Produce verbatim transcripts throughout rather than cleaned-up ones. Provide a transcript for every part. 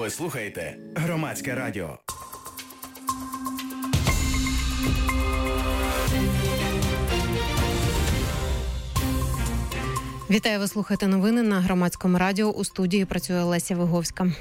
Ви слухаєте Громадське радіо. Вітаю, ви слухаєте новини на Громадському радіо. У студії працює Леся Виговська.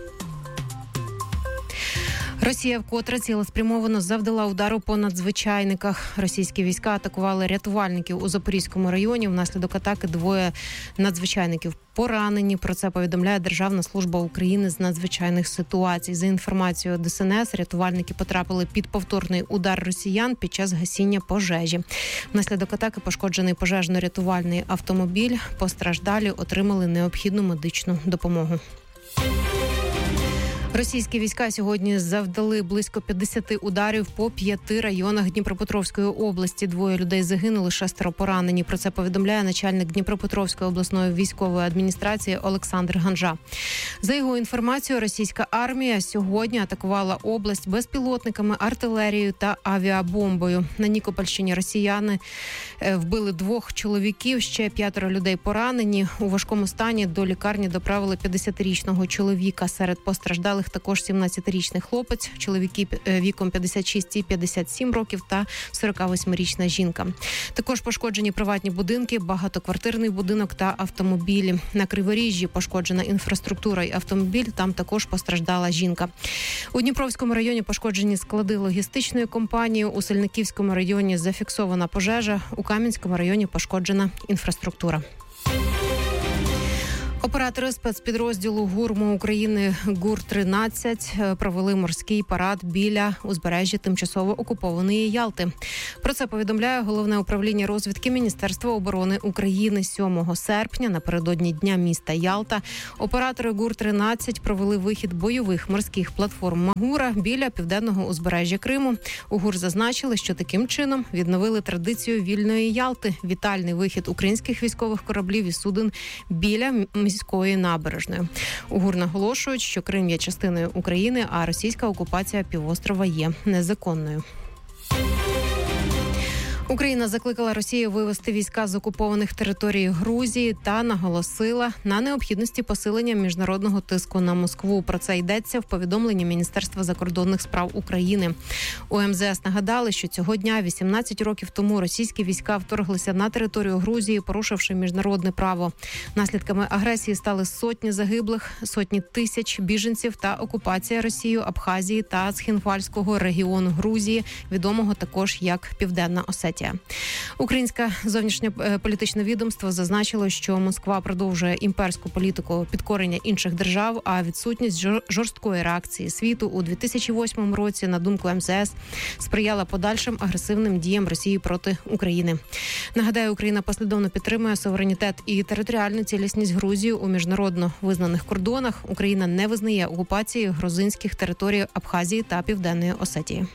Росія вкотре цілеспрямовано завдала удару по надзвичайниках. Російські війська атакували рятувальників у Запорізькому районі. Внаслідок атаки двоє надзвичайників поранені. Про це повідомляє Державна служба України з надзвичайних ситуацій. За інформацією Де Ес Ен Ес, рятувальники потрапили під повторний удар росіян під час гасіння пожежі. Внаслідок атаки пошкоджений пожежно-рятувальний автомобіль. Постраждалі отримали необхідну медичну допомогу. Російські війська сьогодні завдали близько п'ятдесят ударів по п'яти районах Дніпропетровської області. Двоє людей загинули, шестеро поранені. Про це повідомляє начальник Дніпропетровської обласної військової адміністрації Олександр Ганжа. За його інформацією, російська армія сьогодні атакувала область безпілотниками, артилерією та авіабомбою. На Нікопольщині росіяни вбили двох чоловіків, ще п'ятеро людей поранені. У важкому стані до лікарні доправили п'ятдесятирічного чоловіка. Серед постраждалих також сімнадцятирічний хлопець, чоловіки віком п'ятдесят шість і п'ятдесят сім років та сорокавосьмирічна жінка. Також пошкоджені приватні будинки, багатоквартирний будинок та автомобілі. На Криворіжжі пошкоджена інфраструктура і автомобіль, там також постраждала жінка. У Дніпровському районі пошкоджені склади логістичної компанії, у Сальниківському районі зафіксована пожежа, у Кам'янському районі пошкоджена інфраструктура. Оператори спецпідрозділу ГУРМу України ГУР тринадцять провели морський парад біля узбережжя тимчасово окупованої Ялти. Про це повідомляє Головне управління розвідки Міністерства оборони України. Сьомого серпня, напередодні Дня міста Ялта, оператори ГУР тринадцять провели вихід бойових морських платформ «Магура» біля південного узбережжя Криму. У ГУР зазначили, що таким чином відновили традицію вільної Ялти – вітальний вихід українських військових кораблів і суден біля міської набережної. У ГУР наголошують, що Крим є частиною України, а російська окупація півострова є незаконною. Україна закликала Росію вивести війська з окупованих територій Грузії та наголосила на необхідності посилення міжнародного тиску на Москву. Про це йдеться в повідомленні Міністерства закордонних справ України. У ем зе ес нагадали, що цього дня, вісімнадцять років тому, російські війська вторглися на територію Грузії, порушивши міжнародне право. Наслідками агресії стали сотні загиблих, сотні тисяч біженців та окупація Росією Абхазії та Цхінвальського регіону Грузії, відомого також як Південна Осетія. Українське зовнішньополітичне відомство зазначило, що Москва продовжує імперську політику підкорення інших держав, а відсутність жорсткої реакції світу у дві тисячі восьмому році, на думку ем зе ес, сприяла подальшим агресивним діям Росії проти України. Нагадаю, Україна послідовно підтримує суверенітет і територіальну цілісність Грузії у міжнародно визнаних кордонах. Україна не визнає окупації грузинських територій Абхазії та Південної Осетії.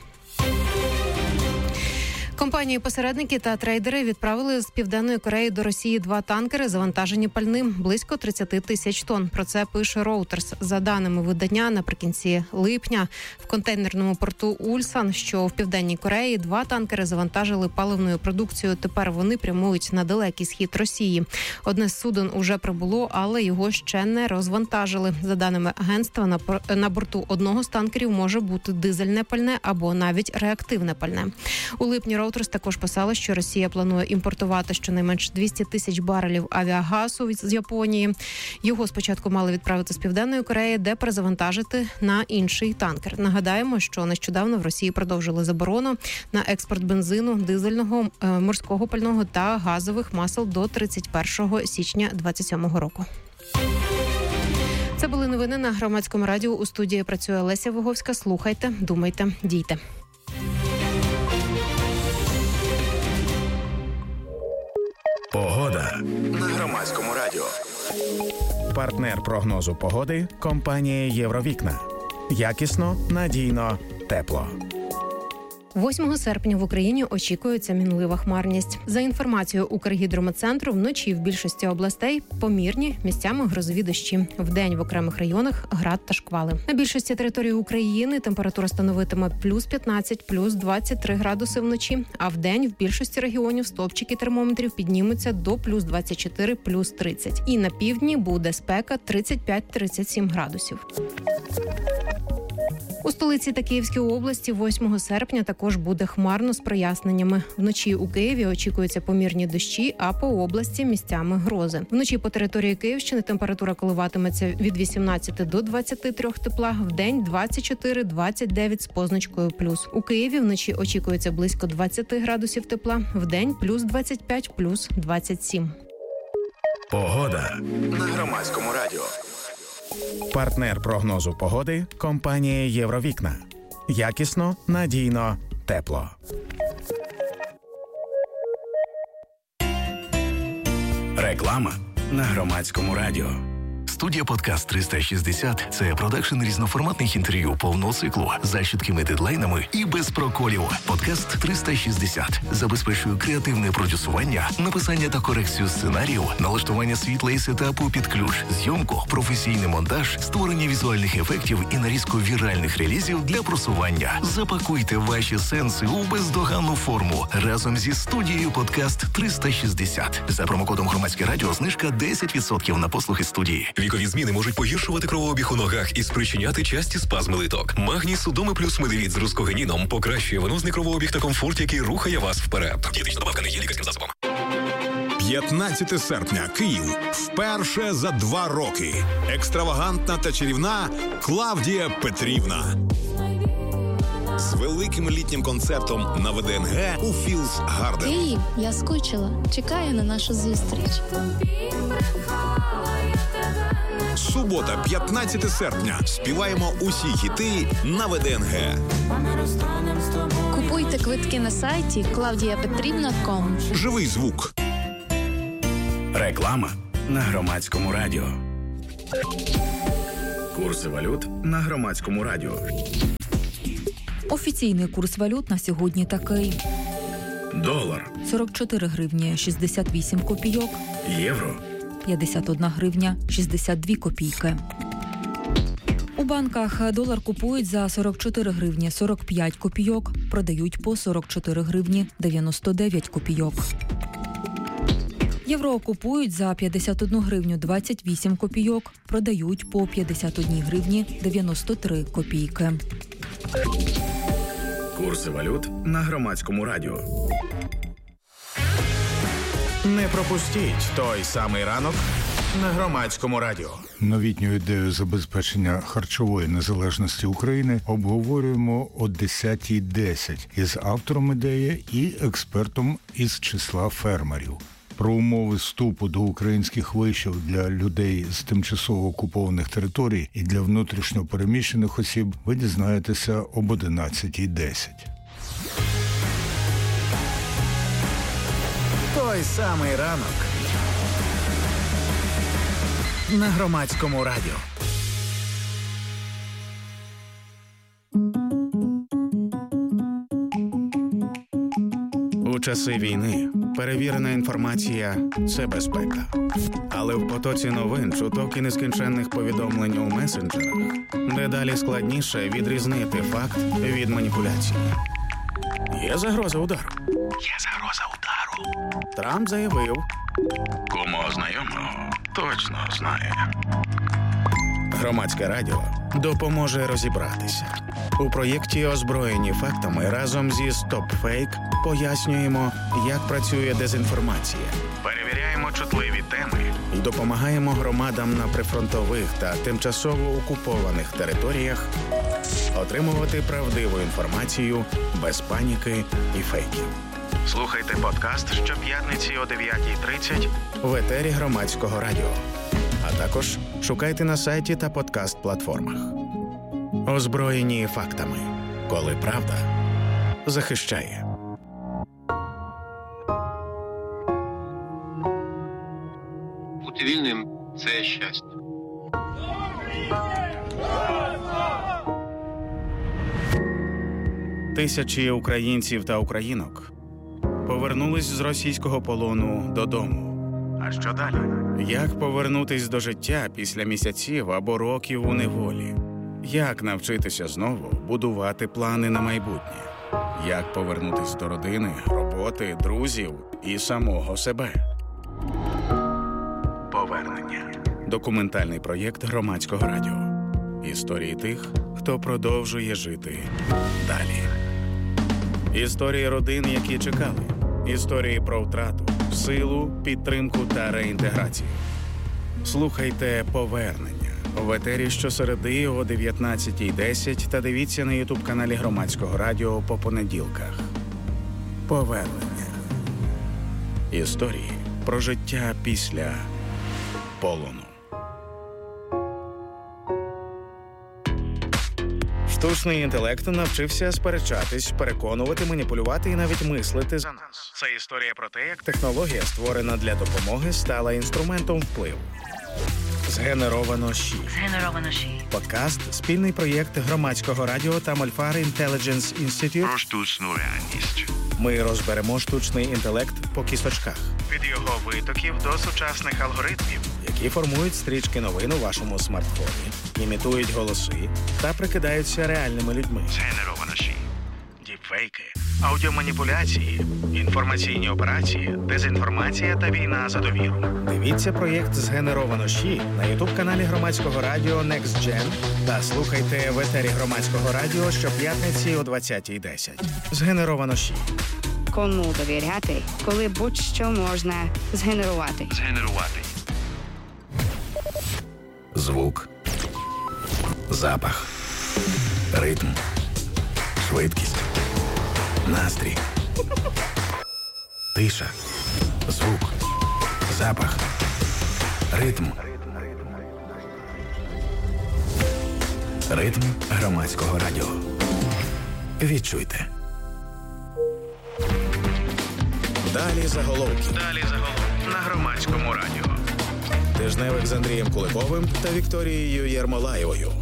Компанії-посередники та трейдери відправили з Південної Кореї до Росії два танкери, завантажені пальним близько тридцять тисяч тонн. Про це пише Reuters. За даними видання, наприкінці липня в контейнерному порту Ульсан, що в Південній Кореї, два танкери завантажили паливною продукцією. Тепер вони прямують на далекий схід Росії. Одне з суден уже прибуло, але його ще не розвантажили. За даними агентства, на борту одного з танкерів може бути дизельне пальне або навіть реактивне пальне. У липні Reuters також писала, що Росія планує імпортувати щонайменш двісті тисяч барелів авіагазу з Японії. Його спочатку мали відправити з Південної Кореї, де перезавантажити на інший танкер. Нагадаємо, що нещодавно в Росії продовжили заборону на експорт бензину, дизельного, морського пального та газових масел до тридцять першого січня двадцять сьомого року. Це були новини на Громадському радіо. У студії працює Леся Виговська. Слухайте, думайте, дійте. Погода на Громадському радіо. Партнер прогнозу погоди – компанія «Євровікна». Якісно, надійно, тепло. восьмого серпня в Україні очікується мінлива хмарність. За інформацією Укргідрометцентру, вночі в більшості областей помірні, місцями грозові дощі. Вдень в окремих районах град та шквали. На більшості території України температура становитиме плюс п'ятнадцять, плюс двадцять три градуси вночі, а вдень в більшості регіонів стовпчики термометрів піднімуться до плюс двадцять чотири, плюс тридцять. І на півдні буде спека тридцять п'ять - тридцять сім градусів. У столиці та Київській області восьмого серпня також буде хмарно з проясненнями. Вночі у Києві очікуються помірні дощі, а по області місцями грози. Вночі по території Київщини температура коливатиметься від вісімнадцяти до двадцяти трьох тепла, вдень двадцять чотири - двадцять дев'ять з позначкою плюс. У Києві вночі очікується близько двадцяти градусів тепла, вдень плюс двадцять п'ять, плюс двадцять сім. Погода на Громадському радіо. Партнер прогнозу погоди – компанія «Євровікна». Якісно, надійно, тепло. Реклама на Громадському радіо. Студія «Подкаст триста шістдесят» – це продакшн різноформатних інтерв'ю повного циклу за чіткими дедлайнами і без проколів. «Подкаст триста шістдесят» забезпечує креативне продюсування, написання та корекцію сценаріїв, налаштування світла і сетапу під ключ, зйомку, професійний монтаж, створення візуальних ефектів і нарізку віральних релізів для просування. Запакуйте ваші сенси у бездоганну форму разом зі студією «Подкаст триста шістдесят». За промокодом «Громадське радіо» знижка десять відсотків на послуги студії. Вікові зміни можуть погіршувати кровообіг у ногах і спричиняти часті спазми литок. Магній Судоми плюс медивіт з рускогеніном покращує венозний кровообіг та комфорт, який рухає вас вперед. Дієтична добавка не є лікарським засобом. п'ятнадцяте серпня. Київ. Вперше за два роки. Екстравагантна та чарівна Клавдія Петрівна. З великим літнім концертом на ВДНГ у Філс Гарден. Київ, я скучила. Чекаю на нашу зустріч. Субота, п'ятнадцяте серпня. Співаємо усі хіти на ВДНГ. Купуйте квитки на сайті клавдія петрівна крапка ком. Живий звук. Реклама на Громадському радіо. Курси валют на Громадському радіо. Офіційний курс валют на сьогодні такий. Долар сорок чотири гривні шістдесят вісім копійок. Євро п'ятдесят одна гривня шістдесят дві копійки. У банках долар купують за сорок чотири гривні сорок п'ять копійок, продають по сорок чотири гривні дев'яносто дев'ять копійок. Євро купують за п'ятдесят одну гривню двадцять вісім копійок, продають по п'ятдесят одну гривні дев'яносто три копійки. Курси валют на Громадському радіо. Не пропустіть той самий ранок на Громадському радіо. Новітню ідею забезпечення харчової незалежності України обговорюємо о десятій десять із автором ідеї і експертом із числа фермерів. Про умови вступу до українських вишів для людей з тимчасово окупованих територій і для внутрішньо переміщених осіб ви дізнаєтеся об одинадцятій десять. Той самий ранок на Громадському радіо. У часи війни перевірена інформація – це безпека. Але в потоці новин, чуток і нескінченних повідомлень у месенджерах дедалі складніше відрізнити факт від маніпуляції. Є загроза удару. Є загроза удару. Трамп заявив. Кому знайомого точно знає. Громадське радіо допоможе розібратися. У проєкті «Озброєні фактами» разом зі «Стоп-фейк» пояснюємо, як працює дезінформація. Перевіряємо чутливі теми і допомагаємо громадам на прифронтових та тимчасово окупованих територіях отримувати правдиву інформацію без паніки і фейків. Слухайте подкаст щоп'ятниці о дев'ятій тридцять в етері Громадського радіо. А також шукайте на сайті та подкаст-платформах. Озброєні фактами. Коли правда захищає. Бути вільним – це щастя. Тисячі українців та українок повернулись з російського полону додому. А що далі? Як повернутись до життя після місяців або років у неволі? Як навчитися знову будувати плани на майбутнє? Як повернутись до родини, роботи, друзів і самого себе? Повернення. Документальний проєкт Громадського радіо. Історії тих, хто продовжує жити далі. Історії родин, які чекали. Історії про втрату, силу, підтримку та реінтеграцію. Слухайте «Повернення» в етері щосереди о дев'ятнадцятій десять та дивіться на ютуб-каналі Громадського радіо по понеділках. «Повернення». Історії про життя після полону. Штучний інтелект навчився сперечатись, переконувати, маніпулювати і навіть мислити за нас. Це історія про те, як технологія, створена для допомоги, стала інструментом впливу. Згенеровано ЩІ. Згенеровано ЩІ. Подкаст – спільний проєкт Громадського радіо та Мольфар Intelligence Institute. Про штучну реальність. Ми розберемо штучний інтелект по кісточках. Від його витоків до сучасних алгоритмів, які формують стрічки новин у вашому смартфоні, імітують голоси та прикидаються реальними людьми. Згенеровано ЩІ. Діпфейки, аудіоманіпуляції, інформаційні операції, дезінформація та війна за довіру. Дивіться проєкт «Згенеровано ЩІ» на ютуб-каналі Громадського радіо Next Gen та слухайте в етері Громадського радіо щоп'ятниці о двадцятій десять. «Згенеровано ЩІ». Кому довіряти, коли будь-що можна згенерувати. Згенерувати. Звук. Запах. Ритм. Швидкість. Настрій. Тиша. Звук. Запах. Ритм. Ритм Громадського радіо. Відчуйте. Далі заголовки. Далі заголовки. На Громадському радіо. Тижневик з Андрієм Куликовим та Вікторією Єрмолаєвою.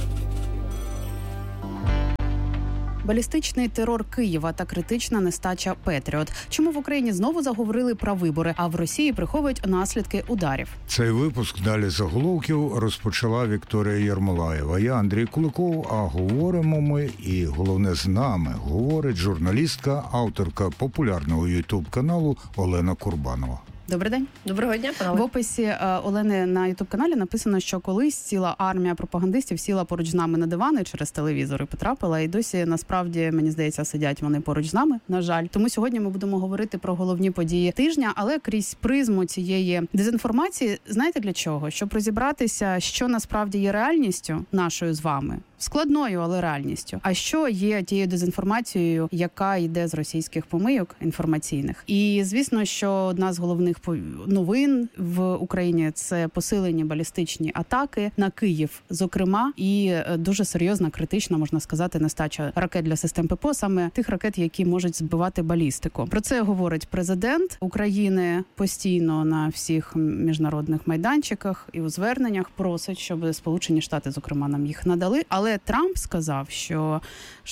Балістичний терор Києва та критична нестача «Петріот». Чому в Україні знову заговорили про вибори, а в Росії приховують наслідки ударів? Цей випуск «Далі заголовків» розпочала Вікторія Єрмолаєва. Я Андрій Куликов, а говоримо ми, і головне з нами, говорить журналістка, авторка популярного ютуб-каналу Олена Курбанова. Добрий день. Доброго дня, панове. В описі е, Олени на ютуб-каналі написано, що колись ціла армія пропагандистів сіла поруч з нами на дивани через телевізор і потрапила, і досі, насправді, мені здається, сидять вони поруч з нами, на жаль. Тому сьогодні ми будемо говорити про головні події тижня, але крізь призму цієї дезінформації, знаєте для чого? Щоб розібратися, що насправді є реальністю нашою з вами, складною, але реальністю. А що є тією дезінформацією, яка йде з російських помийок інформаційних? І, звісно, що одна з головних новин в Україні – це посилені балістичні атаки на Київ, зокрема, і дуже серйозна, критична, можна сказати, нестача ракет для систем ППО, саме тих ракет, які можуть збивати балістику. Про це говорить президент України постійно на всіх міжнародних майданчиках і у зверненнях просить, щоб Сполучені Штати, зокрема, нам їх надали. Але Трамп сказав, що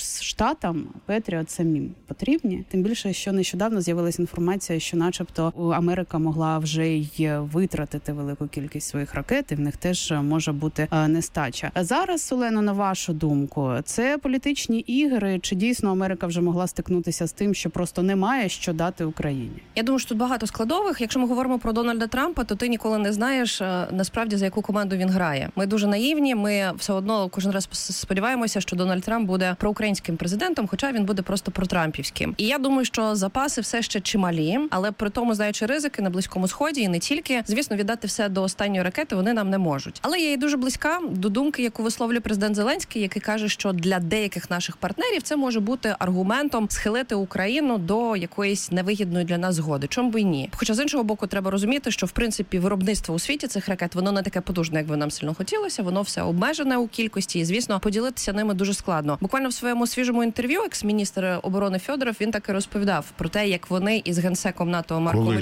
Штатам «Петріот» самим потрібні. Тим більше, що нещодавно з'явилася інформація, що начебто Америка могла вже й витратити велику кількість своїх ракет, і в них теж може бути нестача. А зараз, Олено, на вашу думку, це політичні ігри, чи дійсно Америка вже могла стикнутися з тим, що просто немає що дати Україні? Я думаю, що тут багато складових. Якщо ми говоримо про Дональда Трампа, то ти ніколи не знаєш, насправді, за яку команду він грає. Ми дуже наївні, ми все одно кожен раз сподіваємося, що Дональд Трамп буде проукраїнським президентом, хоча він буде просто протрампівським. І я думаю, що запаси все ще чималі, але при тому, знаючи ризики на Близькому Сході і не тільки, звісно, віддати все до останньої ракети вони нам не можуть. Але я і дуже близька до думки, яку висловлює президент Зеленський, який каже, що для деяких наших партнерів це може бути аргументом схилити Україну до якоїсь невигідної для нас згоди. Чому б і ні? Хоча з іншого боку треба розуміти, що в принципі виробництво у світі цих ракет, воно не таке потужне, як би нам сильно хотілося, воно все обмежене у кількості і, звісно, поділитися ними дуже складно. Буквально в своєму свіжому інтерв'ю екс-міністр оборони Фьодоров, він так і розповідав про те, як вони із генсеком НАТО Марко Валюк,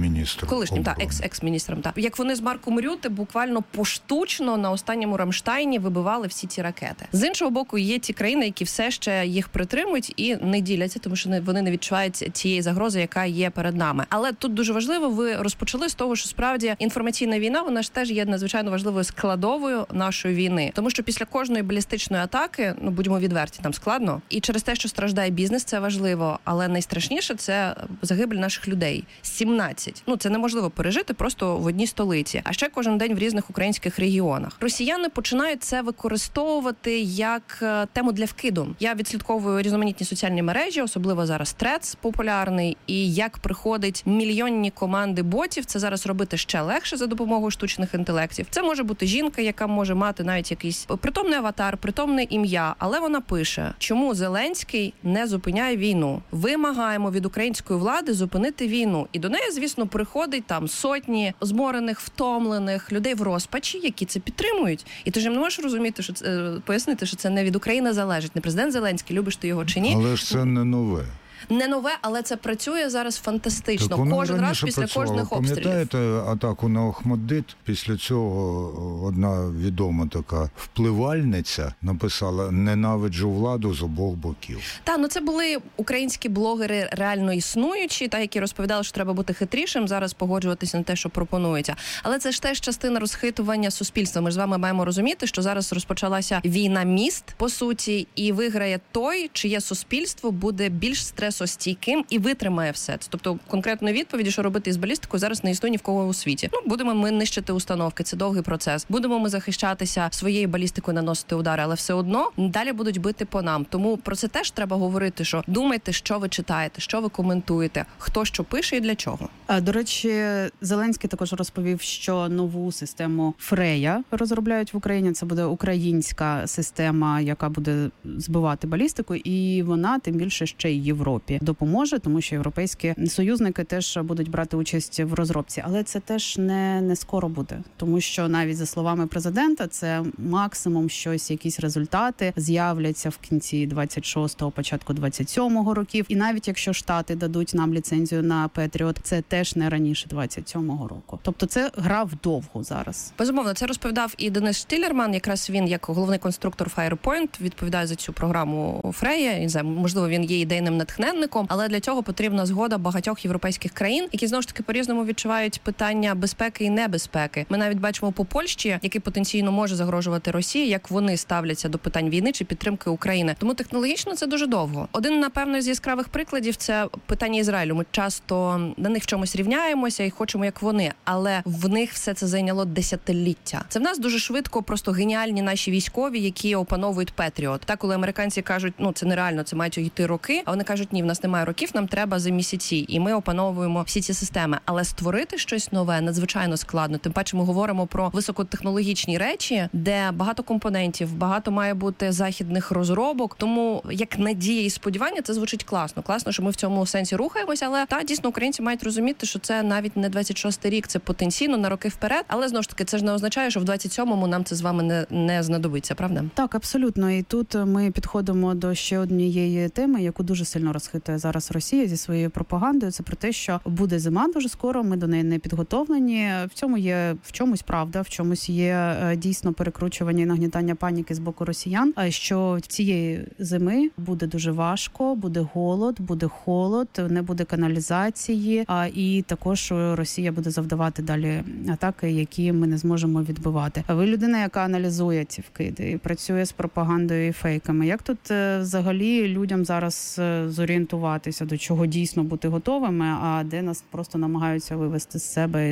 міністром. Колишнім, так, екс, екс-міністром, так. Як вони з Марком Рюте буквально поштучно на останньому Рамштайні вибивали всі ці ракети. З іншого боку, є ті країни, які все ще їх притримують і не діляться, тому що вони не відчувають тієї загрози, яка є перед нами. Але тут дуже важливо, ви розпочали з того, що справді інформаційна війна, вона ж теж є надзвичайно важливою складовою нашої війни. Тому що після кожної балістичної атаки, ну будемо відверті, там складно. І через те, що страждає бізнес, це важливо. Але найстрашніше – це загибель наших людей. сімнадцять. Ну, це неможливо пережити просто в одній столиці. А ще кожен день в різних українських регіонах. Росіяни починають це використовувати як тему для вкиду. Я відслідковую різноманітні соціальні мережі, особливо зараз Threads популярний, і як приходить мільйонні команди ботів, це зараз робити ще легше за допомогою штучних інтелектів. Це може бути жінка, яка може мати навіть якийсь притомний аватар, притомне ім'я, але вона пише, чому Зеленський не зупиняє війну. Вимагаємо від української влади зупинити війну. І до неї, звісно, приходить там сотні зморених, втомлених людей в розпачі, які це підтримують. І ти ж не можеш розуміти, що це, пояснити, що це не від України залежить. Не президент Зеленський, любиш ти його чи ні. Але ж це не нове. Не нове, але це працює зараз фантастично. Так, кожен раз після працювало. Кожних обстрілів. Пам'ятаєте атаку на Охмаддит? Після цього одна відома така впливальниця написала «Ненавиджу владу з обох боків». Та, ну це були українські блогери реально існуючі, та, які розповідали, що треба бути хитрішим, зараз погоджуватися на те, що пропонується. Але це ж теж частина розхитування суспільства. Ми ж з вами маємо розуміти, що зараз розпочалася війна міст, по суті, і виграє той, чиє суспільство буде більш стресовим стійким і витримає все це. Тобто конкретної відповіді, що робити із балістикою, зараз не існує ні в кого у світі. Ну, будемо ми нищити установки, це довгий процес. Будемо ми захищатися своєю балістикою, наносити удари, але все одно далі будуть бити по нам. Тому про це теж треба говорити, що думайте, що ви читаєте, що ви коментуєте, хто що пише і для чого. До речі, Зеленський також розповів, що нову систему Фрея розробляють в Україні. Це буде українська система, яка буде збивати балістику, і вона, тим більше, ще й Європі допоможе, тому що європейські союзники теж будуть брати участь в розробці. Але це теж не, не скоро буде, тому що навіть за словами президента, це максимум щось, якісь результати з'являться в кінці двадцять шостого, початку двадцять сьомого років. І навіть якщо Штати дадуть нам ліцензію на Петріот, це теж не раніше двадцять сьомого року. Тобто це гра вдовго зараз. Безумовно, це розповідав і Денис Штілерман, якраз він, як головний конструктор Firepoint, відповідає за цю програму Фрея. Не знаю, можливо, він є ідейним натхненником, але для цього потрібна згода багатьох європейських країн, які, знову ж таки, по-різному відчувають питання безпеки і небезпеки. Ми навіть бачимо по Польщі, який потенційно може загрожувати Росії, як вони ставляться до питань війни чи підтримки України. Тому технологічно це дуже довго. Один, напевно, з яскравих прикладів – це питання Ізраїлю. Ми часто на них в чомусь рівняємося і хочемо, як вони, але в них все це зайняло десятиліття. Це в нас дуже швидко просто геніальні наші військові, які опановують Петріот. Так, коли американці кажуть, ну це нереально, це мають йти роки, а вони кажуть, ні, в нас немає років, нам треба за місяці, і ми опановуємо всі ці системи. Але створити щось нове надзвичайно складно. Тим паче ми говоримо про високотехнологічні речі, де багато компонентів, багато має бути західних розробок. Тому як надія і сподівання, це звучить класно. Класно, що ми в цьому сенсі рухаємося, але та дійсно українці мають розуміти, що це навіть не двадцять шостий рік, це потенційно на роки вперед. Але знову ж таки, це ж не означає, що в двадцять сьомому нам це з вами не, не знадобиться, правда? Так, абсолютно. І тут ми підходимо до ще однієї теми, яку дуже сильно розхитує зараз Росія зі своєю пропагандою. Це про те, що буде зима дуже скоро, ми до неї не підготовлені. В цьому є в чомусь правда, в чомусь є дійсно перекручування і нагнітання паніки з боку росіян. А що цієї зими буде дуже важко, буде голод, буде холод, не буде каналізації, а і також Росія буде завдавати далі атаки, які ми не зможемо відбивати. А ви людина, яка аналізує ці вкиди і працює з пропагандою і фейками. Як тут взагалі людям зараз зорієнтуватися, до чого дійсно бути готовими, а де нас просто намагаються вивести з себе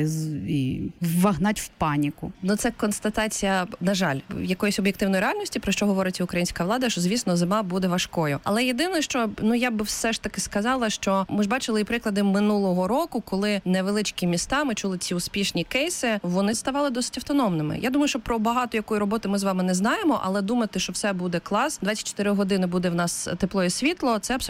і вагнати в паніку? Ну це констатація, на жаль, якоїсь об'єктивної реальності, про що говорить українська влада, що, звісно, зима буде важкою. Але єдине, що, ну я би все ж таки сказала, що ми ж бачили і приклади минулого року, коли невеличкі міста, ми чули ці успішні кейси, вони ставали досить автономними. Я думаю, що про багато якої роботи ми з вами не знаємо, але думати, що все буде клас, двадцять чотири години буде в нас тепло і світло, це абсолютно даремно.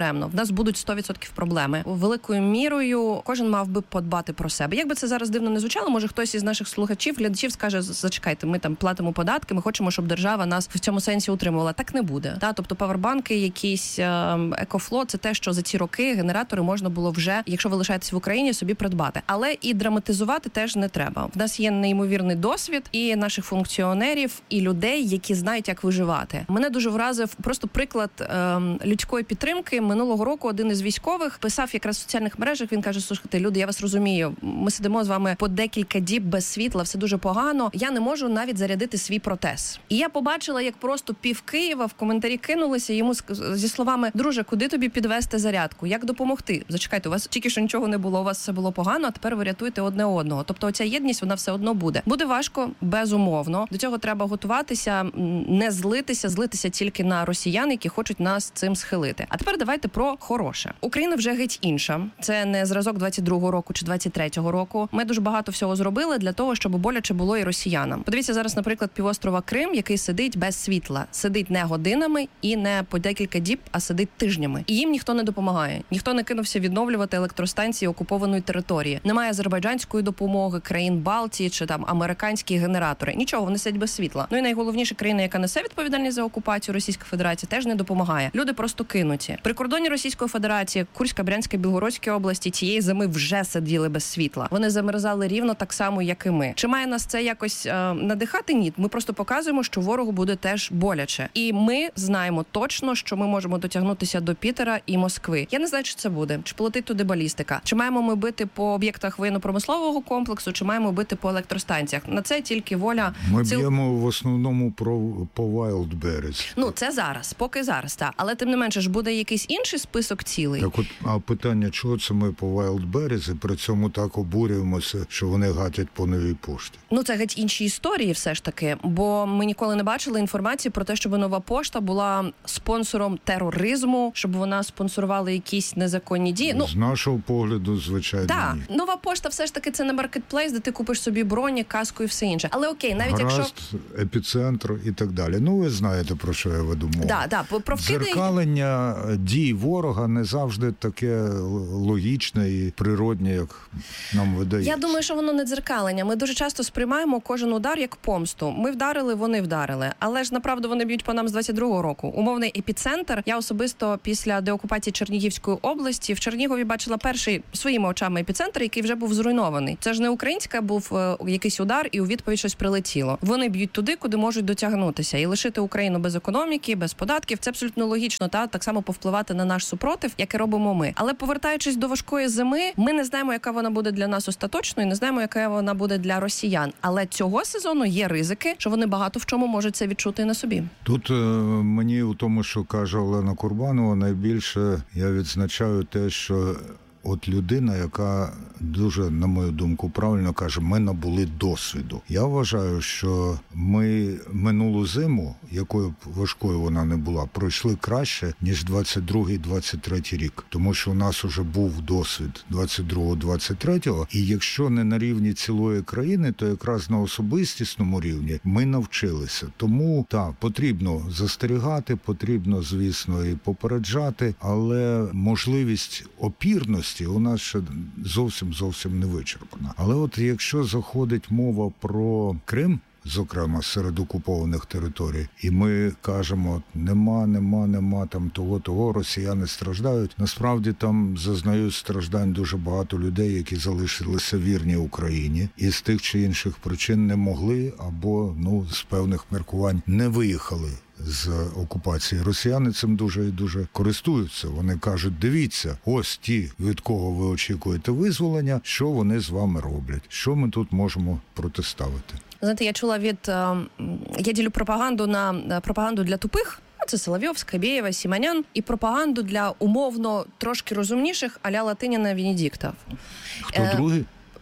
надаремно. В нас будуть сто відсотків проблеми. Великою мірою кожен мав би подбати про себе. Як би це зараз дивно не звучало, може хтось із наших слухачів, глядачів скаже: зачекайте, ми там платимо податки, ми хочемо, щоб держава нас в цьому сенсі утримувала. Так не буде. Та, тобто павербанки, якісь екофло, це те, що за ці роки генератори можна було вже, якщо ви лишаєтесь в Україні, собі придбати. Але і драматизувати теж не треба. В нас є неймовірний досвід і наших функціонерів, і людей, які знають, як виживати. Мене дуже вразив просто приклад ем, людської підтримки. Минулого року один із військових писав якраз в соціальних мережах, він каже: слухайте, люди, я вас розумію, ми сидимо з вами по декілька діб без світла, все дуже погано, я не можу навіть зарядити свій протез. І я побачила, як просто пів Києва в коментарі кинулися йому зі словами: друже, куди тобі підвести зарядку? Як допомогти? Зачекайте, у вас тільки що нічого не було, у вас все було погано, а тепер ви рятуєте одне одного. Тобто оця єдність, вона все одно буде. Буде важко, безумовно. До цього треба готуватися, не злитися, злитися тільки на росіян, які хочуть нас цим схилити. А тепер давайте про хороше. Україна вже геть інша. Це не зразок двадцять другого року чи двадцять третього року. Ми дуже багато всього зробили для того, щоб боляче було і росіянам. Подивіться зараз, наприклад, півострова Крим, який сидить без світла. Сидить не годинами і не по декілька діб, а сидить тижнями. І їм ніхто не допомагає. Ніхто не кинувся відновлювати електростанції окупованої території. Немає азербайджанської допомоги, країн Балтії чи там американські генератори. Нічого, вони сидять без світла. Ну і найголовніша країна, яка несе відповідальність за окупацію, Російська Федерація, теж не допомагає. Люди просто кинуті. При кордоні Російської Федерації, Курська, Брянська, Білгородська області цієї зими вже сиділи без світла. Вони замерзали рівно так само, як і ми. Чи має нас це якось е, надихати? Ні. Ми просто показуємо, що ворогу буде теж боляче. І ми знаємо точно, що ми можемо дотягнутися до Пітера і Москви. Я не знаю, чи це буде. Чи полетить туди балістика. Чи маємо ми бити по об'єктах воєнно-промислового комплексу, чи маємо бити по електростанціях. На це тільки воля... Ми ціл... б'ємо в основному про, по Wildberries. Ну, це зараз, поки зараз, так. Але тим не менше ж буде якийсь інший список цілей. Так от, а питання, чого це ми по Wildberries і при цьому так обурюємося, що вони гатять по новій пошті? Ну, це геть інші історії все ж таки, бо ми ніколи не бачили інформації про те, щоб нова пошта була спонсором тероризму, щоб вона спонсорувала якісь незаконні дії. Ну, з нашого погляду, звичайно, так, ні. Нова пошта все ж таки це не маркетплейс, де ти купиш собі броні, каску і все інше. Але окей, навіть Гаразд, якщо... епіцентр і так далі. Ну, ви знаєте, про що я веду мову. Да, да, про вкиди... Дзеркалення дій ворога не завжди таке логічне і природне, як нам видається. Я думаю, що воно не дзеркалення. Ми дуже часто сприймаємо кожен удар як помсту. Ми вдарили, вони вдарили. Але ж, направду, вони б'ють по нам з двадцять другого року. Умовний епіцентр. Я особисто після деокупації Чернігівської області в Чернігові бачила перший своїми очами епіцентр, який вже був зруйнований. Це ж не українська був е, якийсь удар, і у відповідь щось прилетіло. Вони б'ють туди, куди можуть дотягнутися. І лишити Україну без економіки, без податків – це абсолютно логічно, та так само повпливати на наш супротив, як і робимо ми. Але повертаючись до важкої зими, ми не знаємо, яка вона буде для нас остаточно, і не знаємо, яка вона буде для росіян. Але цього сезону є ризики, що вони багато в чому можуть це відчути і на собі. Тут е, мені у тому, що каже Олена Курбанова, найбільше я відзначаю те, що от людина, яка дуже, на мою думку, правильно каже, ми набули досвіду. Я вважаю, що ми минулу зиму, якою б важкою вона не була, пройшли краще, ніж двадцять другий - двадцять третій рік. Тому що у нас уже був досвід двадцять другого - двадцять третього, і якщо не на рівні цілої країни, то якраз на особистісному рівні ми навчилися. Тому, так, потрібно застерігати, потрібно, звісно, і попереджати, але можливість опірності у нас ще зовсім зовсім не вичерпана. Але от якщо заходить мова про Крим, зокрема серед окупованих територій, і ми кажемо, нема, нема, нема там того, того, росіяни страждають. Насправді там зазнають страждань дуже багато людей, які залишилися вірні Україні і з тих чи інших причин не могли або, ну, з певних міркувань не виїхали з окупації. Росіяни цим дуже і дуже користуються. Вони кажуть, дивіться, ось ті, від кого ви очікуєте визволення, що вони з вами роблять, що ми тут можемо протиставити. Знаєте, я чула від... Я ділю пропаганду на пропаганду для тупих, це Соловйов, Скабєєва, Сіманян, і пропаганду для умовно трошки розумніших, а-ля Латиніна, Венедіктов. Хто е... другий?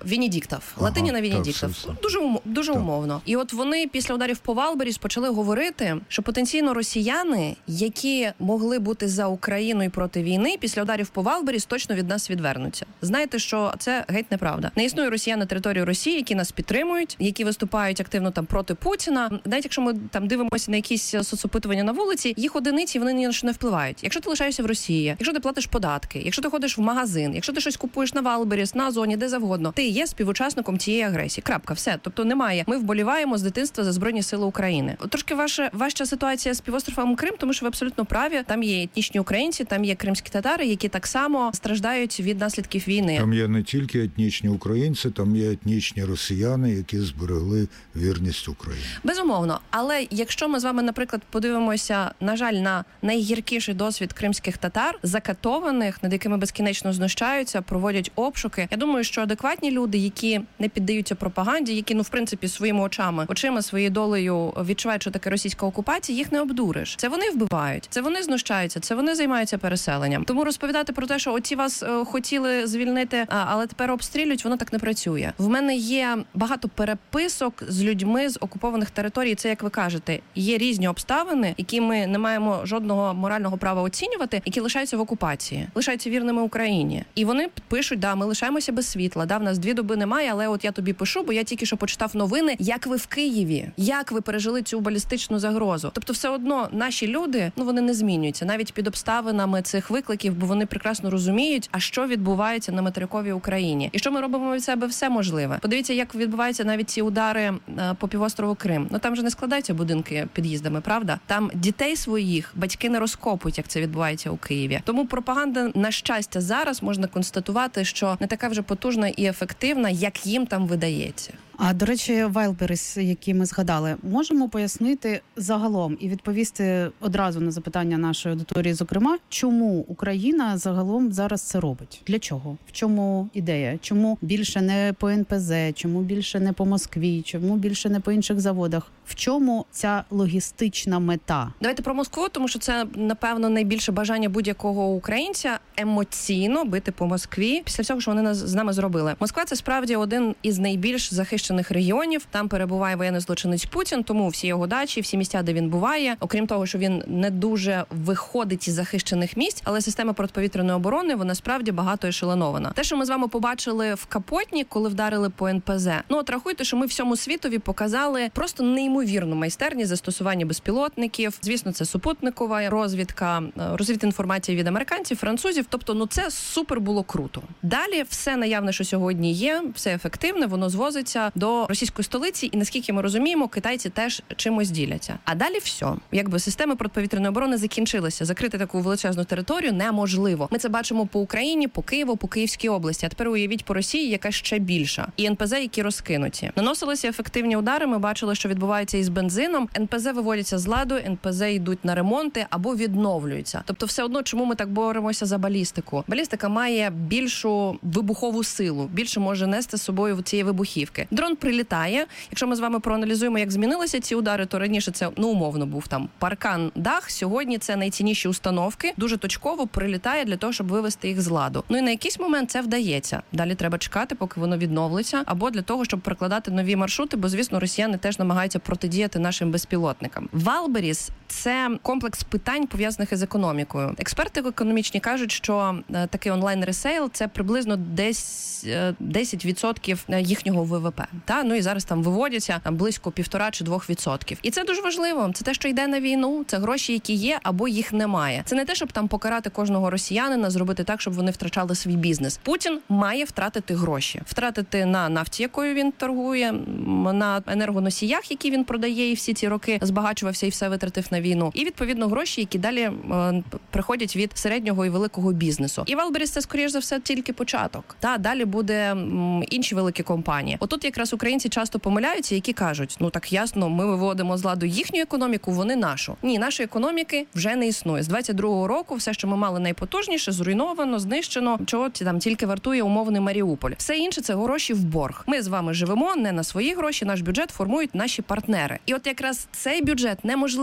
Венедіктов. Ага, Латиніна Венедіктов. Дуже, ум, дуже умовно. І от вони після ударів по Валберіс почали говорити, що потенційно росіяни, які могли бути за Україну і проти війни, після ударів по Валберіс точно від нас відвернуться. Знаєте, що це геть неправда. Не існує росіян на території Росії, які нас підтримують, які виступають активно там проти Путіна. Навіть якщо ми там дивимося на якісь соцопитування на вулиці, їх одиниці, вони ні на що не впливають. Якщо ти лишаєшся в Росії, якщо ти платиш податки, якщо ти ходиш в магазин, якщо ти щось купуєш на Валберіс, на Озоні, де завгодно, ти є співучасником цієї агресії. Крапка, все. Тобто немає. Ми вболіваємо з дитинства за Збройні Сили України. Трошки ваша важча ситуація з півостровом Крим, тому що ви абсолютно праві. Там є етнічні українці, там є кримські татари, які так само страждають від наслідків війни. Там є не тільки етнічні українці, там є етнічні росіяни, які зберегли вірність Україні. Безумовно. Але якщо ми з вами, наприклад, подивимося, на жаль, на найгіркіший досвід кримських татар, закатованих, над якими безкінечно знущаються, проводять обшуки. Я думаю, що адекватні люди, які не піддаються пропаганді, які, ну, в принципі, своїми очами, очима, своєю долею відчувають, що таке російська окупація, їх не обдуриш. Це вони вбивають, це вони знущаються, це вони займаються переселенням. Тому розповідати про те, що оці вас е, хотіли звільнити, а, але тепер обстрілюють, воно так не працює. В мене є багато переписок з людьми з окупованих територій. Це, як ви кажете, є різні обставини, які ми не маємо жодного морального права оцінювати, які лишаються в окупації, лишаються вірними Україні. І вони пишуть, да, ми лишаємося без світла, да, в нас дві доби немає, але от я тобі пишу, бо я тільки що почитав новини, як ви в Києві, як ви пережили цю балістичну загрозу. Тобто все одно наші люди, ну, вони не змінюються, навіть під обставинами цих викликів, бо вони прекрасно розуміють, а що відбувається на материковій Україні. І що ми робимо від себе все можливе. Подивіться, як відбуваються навіть ці удари по півострову Крим. Ну там же не складаються будинки під'їздами, правда? Там дітей своїх батьки не розкопують, як це відбувається у Києві. Тому пропаганда, на щастя, зараз можна констатувати, що не така вже потужна і ефективна, як їм там видається. А, до речі, Вайлберіс, які ми згадали, можемо пояснити загалом і відповісти одразу на запитання нашої аудиторії, зокрема, чому Україна загалом зараз це робить? Для чого? В чому ідея? Чому більше не по ен пе зет? Чому більше не по Москві? Чому більше не по інших заводах? В чому ця логістична мета? Давайте про Москву, тому що це, напевно, найбільше бажання будь-якого українця емоційно бити по Москві після всього, що вони з нами зробили. Москва – це справді один із найбільш захищених регіонів. Там перебуває воєнний злочинець Путін, тому всі його дачі, всі місця, де він буває, окрім того, що він не дуже виходить із захищених місць, але система протиповітряної оборони, вона справді багато ешелонована. Те, що ми з вами побачили в Капотні, коли вдарили по ен пе зет, ну от рахуйте, що ми всьому світові показали просто неймовірну майстерність застосування безпілотників. Звісно, це супутникова розвідка, розвідінформація від американців, французів. Тобто, ну це супер було круто. Далі все наявне, що сьогодні є, все ефективне, воно звозиться до російської столиці, і наскільки ми розуміємо, китайці теж чимось діляться. А далі все. Якби системи протиповітряної оборони закінчилися. Закрити таку величезну територію неможливо. Ми це бачимо по Україні, по Києву, по Київській області. А тепер уявіть по Росії, яка ще більша. І ен пе зет, які розкинуті. Наносилися ефективні удари, ми бачили, що відбувається із бензином. ен пе зет виводяться з ладу, ен пе зет йдуть на ремонти або відновлюються. Тобто все одно, чому ми так боремося за балістику? Балістика має більшу вибухову силу, більше може нести з собою цієї вибухівки. Дрон прилітає. Якщо ми з вами проаналізуємо, як змінилися ці удари, то раніше це, ну, умовно був там паркан, дах. Сьогодні це найцінніші установки. Дуже точково прилітає для того, щоб вивести їх з ладу. Ну і на якийсь момент це вдається. Далі треба чекати, поки воно відновлиться, або для того, щоб прокладати нові маршрути, бо, звісно, росіяни теж намагаються протидіяти нашим безпілотникам. Валберіс – це комплекс питань, пов'язаних із економікою. Експерти економічні кажуть, що е, такий онлайн-ресейл – це приблизно десь е, десять відсотків їхнього ве ве пе. Та? Ну і зараз там виводяться близько півтора чи двох відсотків. І це дуже важливо. Це те, що йде на війну, це гроші, які є, або їх немає. Це не те, щоб там покарати кожного росіянина, зробити так, щоб вони втрачали свій бізнес. Путін має втратити гроші. Втратити на нафті, якою він торгує, на енергоносіях, які він продає, і всі ці роки збагачувався і все витратив на війну. І, відповідно, гроші, які далі е, приходять від середнього і великого бізнесу. І Валберіс – це, скоріш за все, тільки початок. Та далі буде м, інші великі компанії. Отут якраз українці часто помиляються, які кажуть, ну так ясно, ми виводимо з ладу їхню економіку, вони нашу. Ні, нашої економіки вже не існує. З двадцять другого року все, що ми мали найпотужніше, зруйновано, знищено, чого там тільки вартує умовний Маріуполь. Все інше – це гроші в борг. Ми з вами живемо не на свої гроші, наш бюджет формують наші партнери. І от якраз цей бюджет неможливо знищити.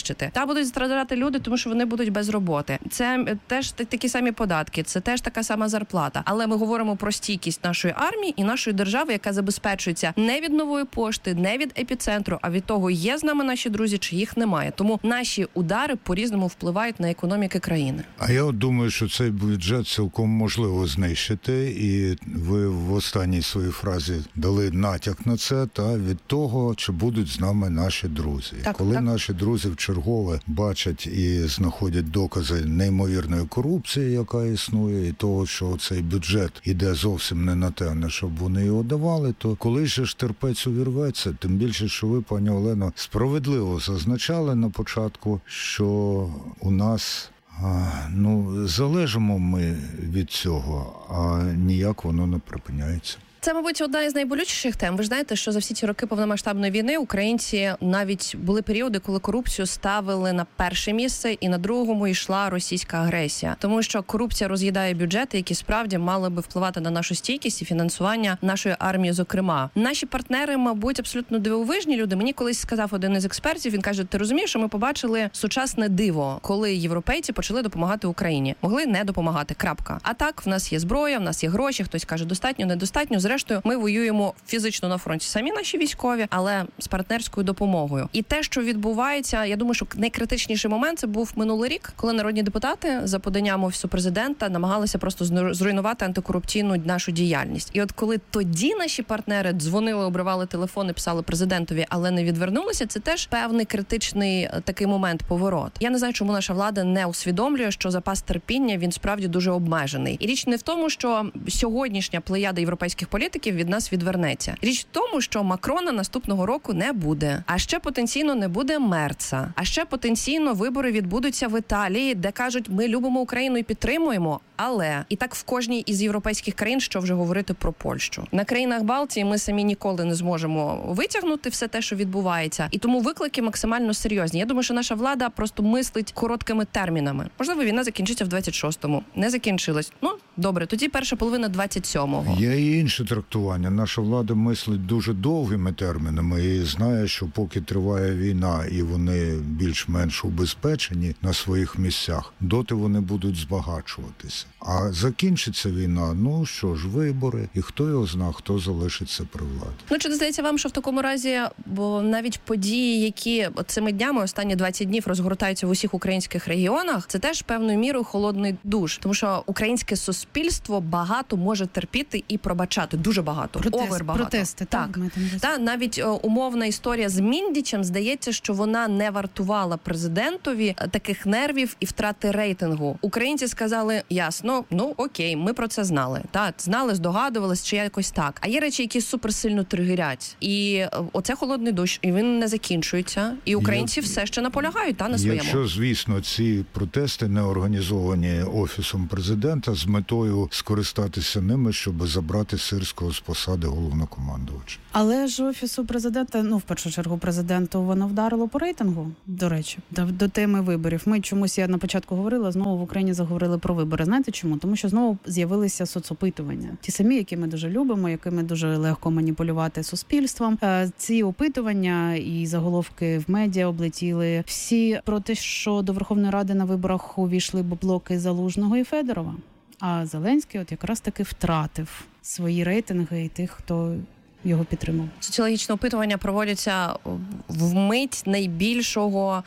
знищити. Та будуть страждати люди, тому що вони будуть без роботи. Це теж такі самі податки, це теж така сама зарплата. Але ми говоримо про стійкість нашої армії і нашої держави, яка забезпечується не від Нової пошти, не від епіцентру, а від того, є з нами наші друзі, чи їх немає. Тому наші удари по-різному впливають на економіки країни. А я от думаю, що цей бюджет цілком можливо знищити, і ви в останній своїй фразі дали натяк на це, та від того, чи будуть з нами наші друзі. Так, Коли так. наші друзі вчергове бачать і знаходять докази неймовірної корупції, яка існує, і того, що цей бюджет іде зовсім не на те, на що б вони його давали, то коли же ж терпець увірветься, тим більше, що ви, пані Олено, справедливо зазначали на початку, що у нас а, ну, залежимо ми від цього, а ніяк воно не припиняється. Це, мабуть, одна із найболючіших тем. Ви ж знаєте, що за всі ці роки повномасштабної війни українці навіть були періоди, коли корупцію ставили на перше місце, і на другому йшла російська агресія. Тому що корупція роз'їдає бюджети, які справді мали би впливати на нашу стійкість і фінансування нашої армії, зокрема. Наші партнери, мабуть, абсолютно дивовижні люди. Мені колись сказав один із експертів, він каже, ти розумієш, що ми побачили сучасне диво, коли європейці почали допомагати Україні. Могли не допомагати, крапка. А так, в нас є зброя, в нас є гроші, хтось каже, достатньо, недостатньо. Зрештою, ми воюємо фізично на фронті самі наші військові, але з партнерською допомогою. І те, що відбувається, я думаю, що найкритичніший момент це був минулий рік, коли народні депутати за поданням Офісу президента намагалися просто зруйнувати антикорупційну нашу діяльність. І от коли тоді наші партнери дзвонили, обривали телефони, писали президентові, але не відвернулися, це теж певний критичний такий момент, поворот. Я не знаю, чому наша влада не усвідомлює, що запас терпіння, він справді дуже обмежений. І річ не в тому, що сьогоднішня плеяда європейських політиків від нас відвернеться. Річ в тому, що Макрона наступного року не буде. А ще потенційно не буде Мерца. А ще потенційно вибори відбудуться в Італії, де кажуть, ми любимо Україну і підтримуємо. Але і так в кожній із європейських країн, що вже говорити про Польщу. На країнах Балтії ми самі ніколи не зможемо витягнути все те, що відбувається. І тому виклики максимально серйозні. Я думаю, що наша влада просто мислить короткими термінами. Можливо, війна закінчиться в двадцять шостому. Не закінчилась. Ну, добре, тоді перша половина двадцять сьомого. Є і інше трактування. Наша влада мислить дуже довгими термінами і знає, що поки триває війна і вони більш-менш убезпечені на своїх місцях, доти вони будуть збагачуватися. А закінчиться війна, ну що ж, вибори, і хто його зна, хто залишиться при владі. Ну, чи не здається вам, що в такому разі, бо навіть події, які цими днями, останні двадцять днів розгортаються в усіх українських регіонах, це теж певною мірою холодний душ. Тому що українське суспільство багато може терпіти і пробачати. Дуже багато. Протест, Овер багато. Протести, так. так. Та, навіть о, умовна історія з Міндічем, здається, що вона не вартувала президентові таких нервів і втрати рейтингу. Українці сказали, ясно, ну окей, ми про це знали. Так, знали, здогадувались, чи якось так. А є речі, які суперсильно тригерять. І оце холодний душ, і він не закінчується. І українці Як... все ще наполягають та, на своєму. Якщо, звісно, ці протести не організовані Офісом президента з метою скористатися ними, щоб забрати Сирського з посади головнокомандувача. Але ж Офісу президента, ну, в першу чергу, президенту, воно вдарило по рейтингу, до речі, до, до теми виборів. Ми чомусь, я на початку говорила, знову в Україні заговорили про вибори. Знаєте чому? Тому що знову з'явилися соцопитування. Ті самі, які ми дуже любимо, якими дуже легко маніпулювати суспільством. Ці опитування і заголовки в медіа облетіли всі про те, що до Верховної Ради на виборах увійшли блоки Залужного і Федорова. А Зеленський от якраз таки втратив свої рейтинги і тих, хто його підтримав. Соціологічне опитування проводяться в мить найбільшого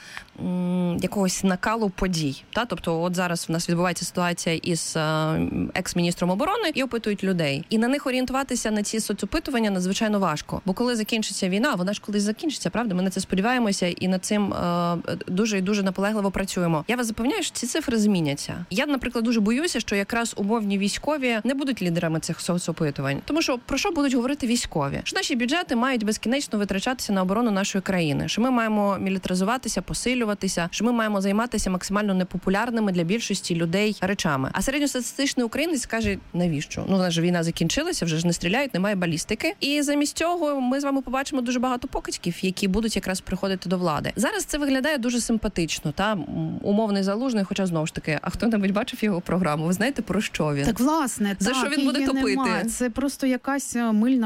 м, якогось накалу подій. Та? Тобто от зараз в нас відбувається ситуація із е, екс-міністром оборони і опитують людей. І на них орієнтуватися на ці соцопитування надзвичайно важко. Бо коли закінчиться війна, вона ж колись закінчиться, правда? Ми на це сподіваємося і над цим е, дуже і дуже наполегливо працюємо. Я вас запевняю, що ці цифри зміняться. Я, наприклад, дуже боюся, що якраз умовні військові не будуть лідерами цих соцопитувань. Тому що про що будуть говорити військові? Що наші бюджети мають безкінечно витрачатися на оборону нашої країни, що ми маємо мілітаризуватися, посилюватися, що ми маємо займатися максимально непопулярними для більшості людей речами. А середньостатистичний українець скаже, навіщо? Ну, вона ж війна закінчилася, вже ж не стріляють, немає балістики. І замість цього ми з вами побачимо дуже багато покидьків, які будуть якраз приходити до влади. Зараз це виглядає дуже симпатично, та умовний Залужний, хоча знову ж таки, а хто-небудь бачив його програму? Ви знаєте, про що він? Так, власне, за так, що він буде топити? Нема. Це просто якась мильна бульба,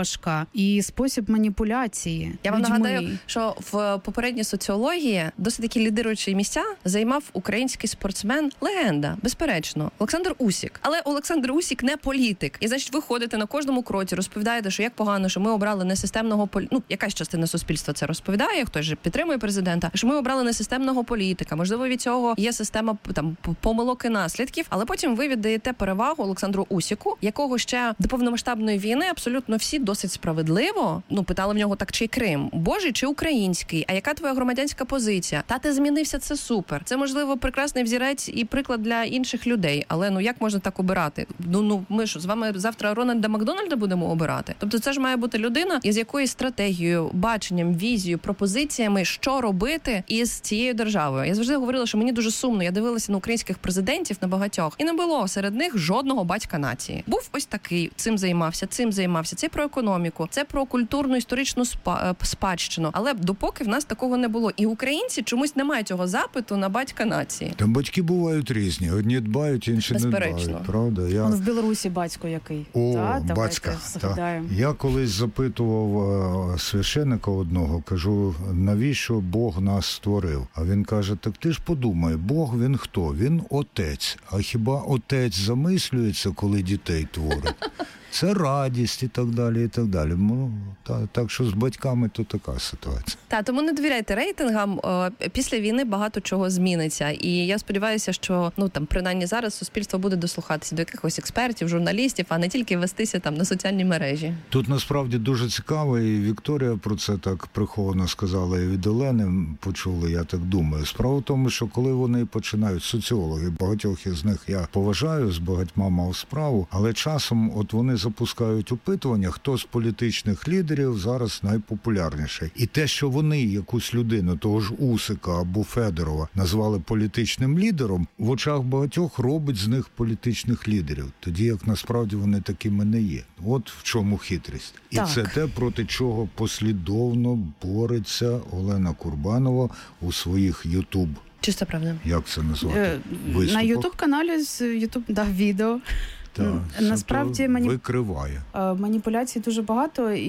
важка, і спосіб маніпуляції. Я вам людьми. нагадаю, що в попередній соціології досить такі лідируючі місця займав український спортсмен, легенда, безперечно, Олександр Усік. Але Олександр Усік не політик. І, значить, ви ходите на кожному кроці, розповідаєте, що як погано, що ми обрали несистемного політика. Ну, якась частина суспільства це розповідає, хтось же підтримує президента, що ми обрали несистемного політика. Можливо, від цього є система там помилок і наслідків, але потім ви віддаєте перевагу Олександру Усіку, якого ще до повномасштабної війни абсолютно всі досить справедливо, ну, питали в нього так, чи Крим, Божий чи український, а яка твоя громадянська позиція? Та ти змінився, це супер. Це, можливо, прекрасний взірець і приклад для інших людей, але ну як можна так обирати? Ну, ну ми що, з вами завтра Рональда Макдональда будемо обирати? Тобто це ж має бути людина, із якоюсь стратегією, баченням, візією, пропозиціями, що робити із цією державою. Я завжди говорила, що мені дуже сумно. Я дивилася на українських президентів, на багатьох, і не було серед них жодного батька нації. Був ось такий, цим займався, цим займався. Це про економіку, це про культурну, історичну спа- спадщину. Але допоки в нас такого не було. І українці чомусь не мають цього запиту на батька нації. Там батьки бувають різні. Одні дбають, інші Безперечно. не дбають. Правда? Я... Он в Білорусі батько який. О, та, батька. Та. Я колись запитував священика одного, кажу, навіщо Бог нас створив? А він каже, так ти ж подумай, Бог він хто? Він отець. А хіба отець замислюється, коли дітей творить? Це радість і так далі, і так далі. Ну, та, так що з батьками то така ситуація. Та, тому не довіряйте рейтингам. Після війни багато чого зміниться. І я сподіваюся, що, ну, там, принаймні зараз суспільство буде дослухатися до якихось експертів, журналістів, а не тільки вестися там на соціальні мережі. Тут насправді дуже цікаво, і Вікторія про це так приховано сказала, і від Олени почули, я так думаю. Справа в тому, що коли вони починають, соціологи, багатьох із них я поважаю, з багатьма мав справу, але часом от вони запускають опитування, хто з політичних лідерів зараз найпопулярніший. І те, що вони якусь людину, того ж Усика або Федорова, назвали політичним лідером, в очах багатьох робить з них політичних лідерів. Тоді як насправді вони такими не є. От в чому хитрість. І так. це те, проти чого послідовно бореться Олена Курбанова у своїх Ютуб. Чисто правда. Як це назвати? Е, Виступах? на Ютуб-каналі з Ютуб, да, відео. Так, насправді мані... викриває. Маніпуляцій дуже багато, і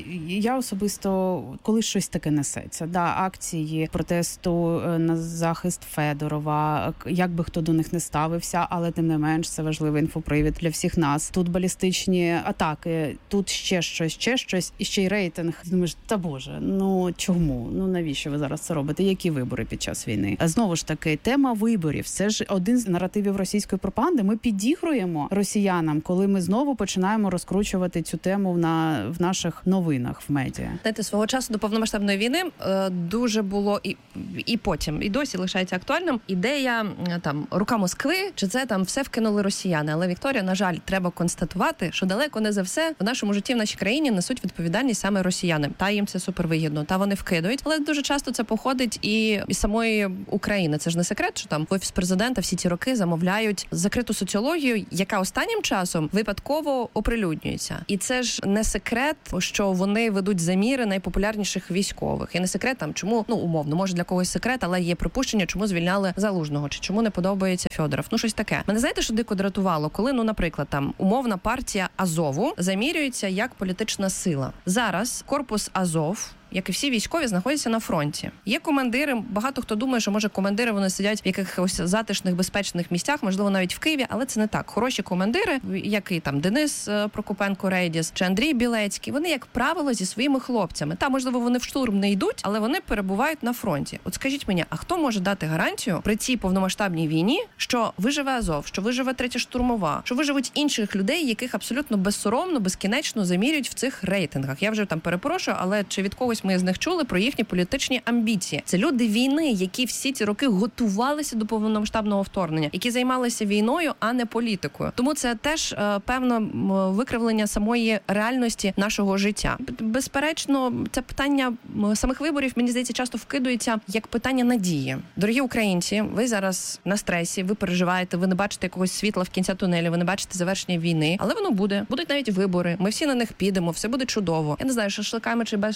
я особисто, коли щось таке несеться, да, акції протесту на захист Федорова, як би хто до них не ставився, але тим не менш це важливий інфопривід для всіх нас. Тут балістичні атаки, тут ще щось, ще щось, і ще й рейтинг. Думаєш, та боже, ну чому? Ну навіщо ви зараз це робите? Які вибори під час війни? А знову ж таки, тема виборів. Це ж один з наративів російської пропаганди. Ми підігруємо росіянам, коли ми знову починаємо розкручувати цю тему на в наших новинах в медіа. Знаєте, свого часу до повномасштабної війни е, дуже було і і потім, і досі лишається актуальним ідея там рука Москви, чи це там все вкинули росіяни. Але, Вікторія, на жаль, треба констатувати, що далеко не за все в нашому житті в нашій країні несуть відповідальність саме росіяни. Та їм це супервигідно, та вони вкидують. Але дуже часто це походить і із самої України. Це ж не секрет, що там Офіс президента всі ці роки замовляють закриту соціологію, яка останнім часом випадково оприлюднюється. І це ж не секрет, що вони ведуть заміри найпопулярніших військових. І не секрет там, чому, ну, умовно, може для когось секрет, але є припущення, чому звільняли Залужного, чи чому не подобається Федоров. Ну, щось таке. Мене, знаєте, що дико дратувало? Коли, ну, наприклад, там умовна партія Азову замірюється як політична сила. Зараз корпус Азов, як і всі військові, знаходяться на фронті. Є командири, багато хто думає, що, може, командири, вони сидять в якихось затишних, безпечних місцях, можливо, навіть в Києві, але це не так. Хороші командири, як і там Денис Прокопенко-Рейдіс чи Андрій Білецький, вони, як правило, зі своїми хлопцями. Та, можливо, вони в штурм не йдуть, але вони перебувають на фронті. От скажіть мені, а хто може дати гарантію при цій повномасштабній війні, що виживе Азов, що виживе третя штурмова, що виживуть інших людей, яких абсолютно безсоромно, безкінечно замірюють в цих рейтингах? Я вже там перепрошую, але чи від когось ми з них чули про їхні політичні амбіції? Це люди війни, які всі ці роки готувалися до повномасштабного вторгнення, які займалися війною, а не політикою. Тому це теж е, певне викривлення самої реальності нашого життя. Безперечно, це питання самих виборів, мені здається, часто вкидується як питання надії. Дорогі українці, ви зараз на стресі, ви переживаєте, ви не бачите якогось світла в кінці тунелю, ви не бачите завершення війни, але воно буде. Будуть навіть вибори, ми всі на них підемо, все буде чудово. Я не знаю, шашликами чи без шашликів,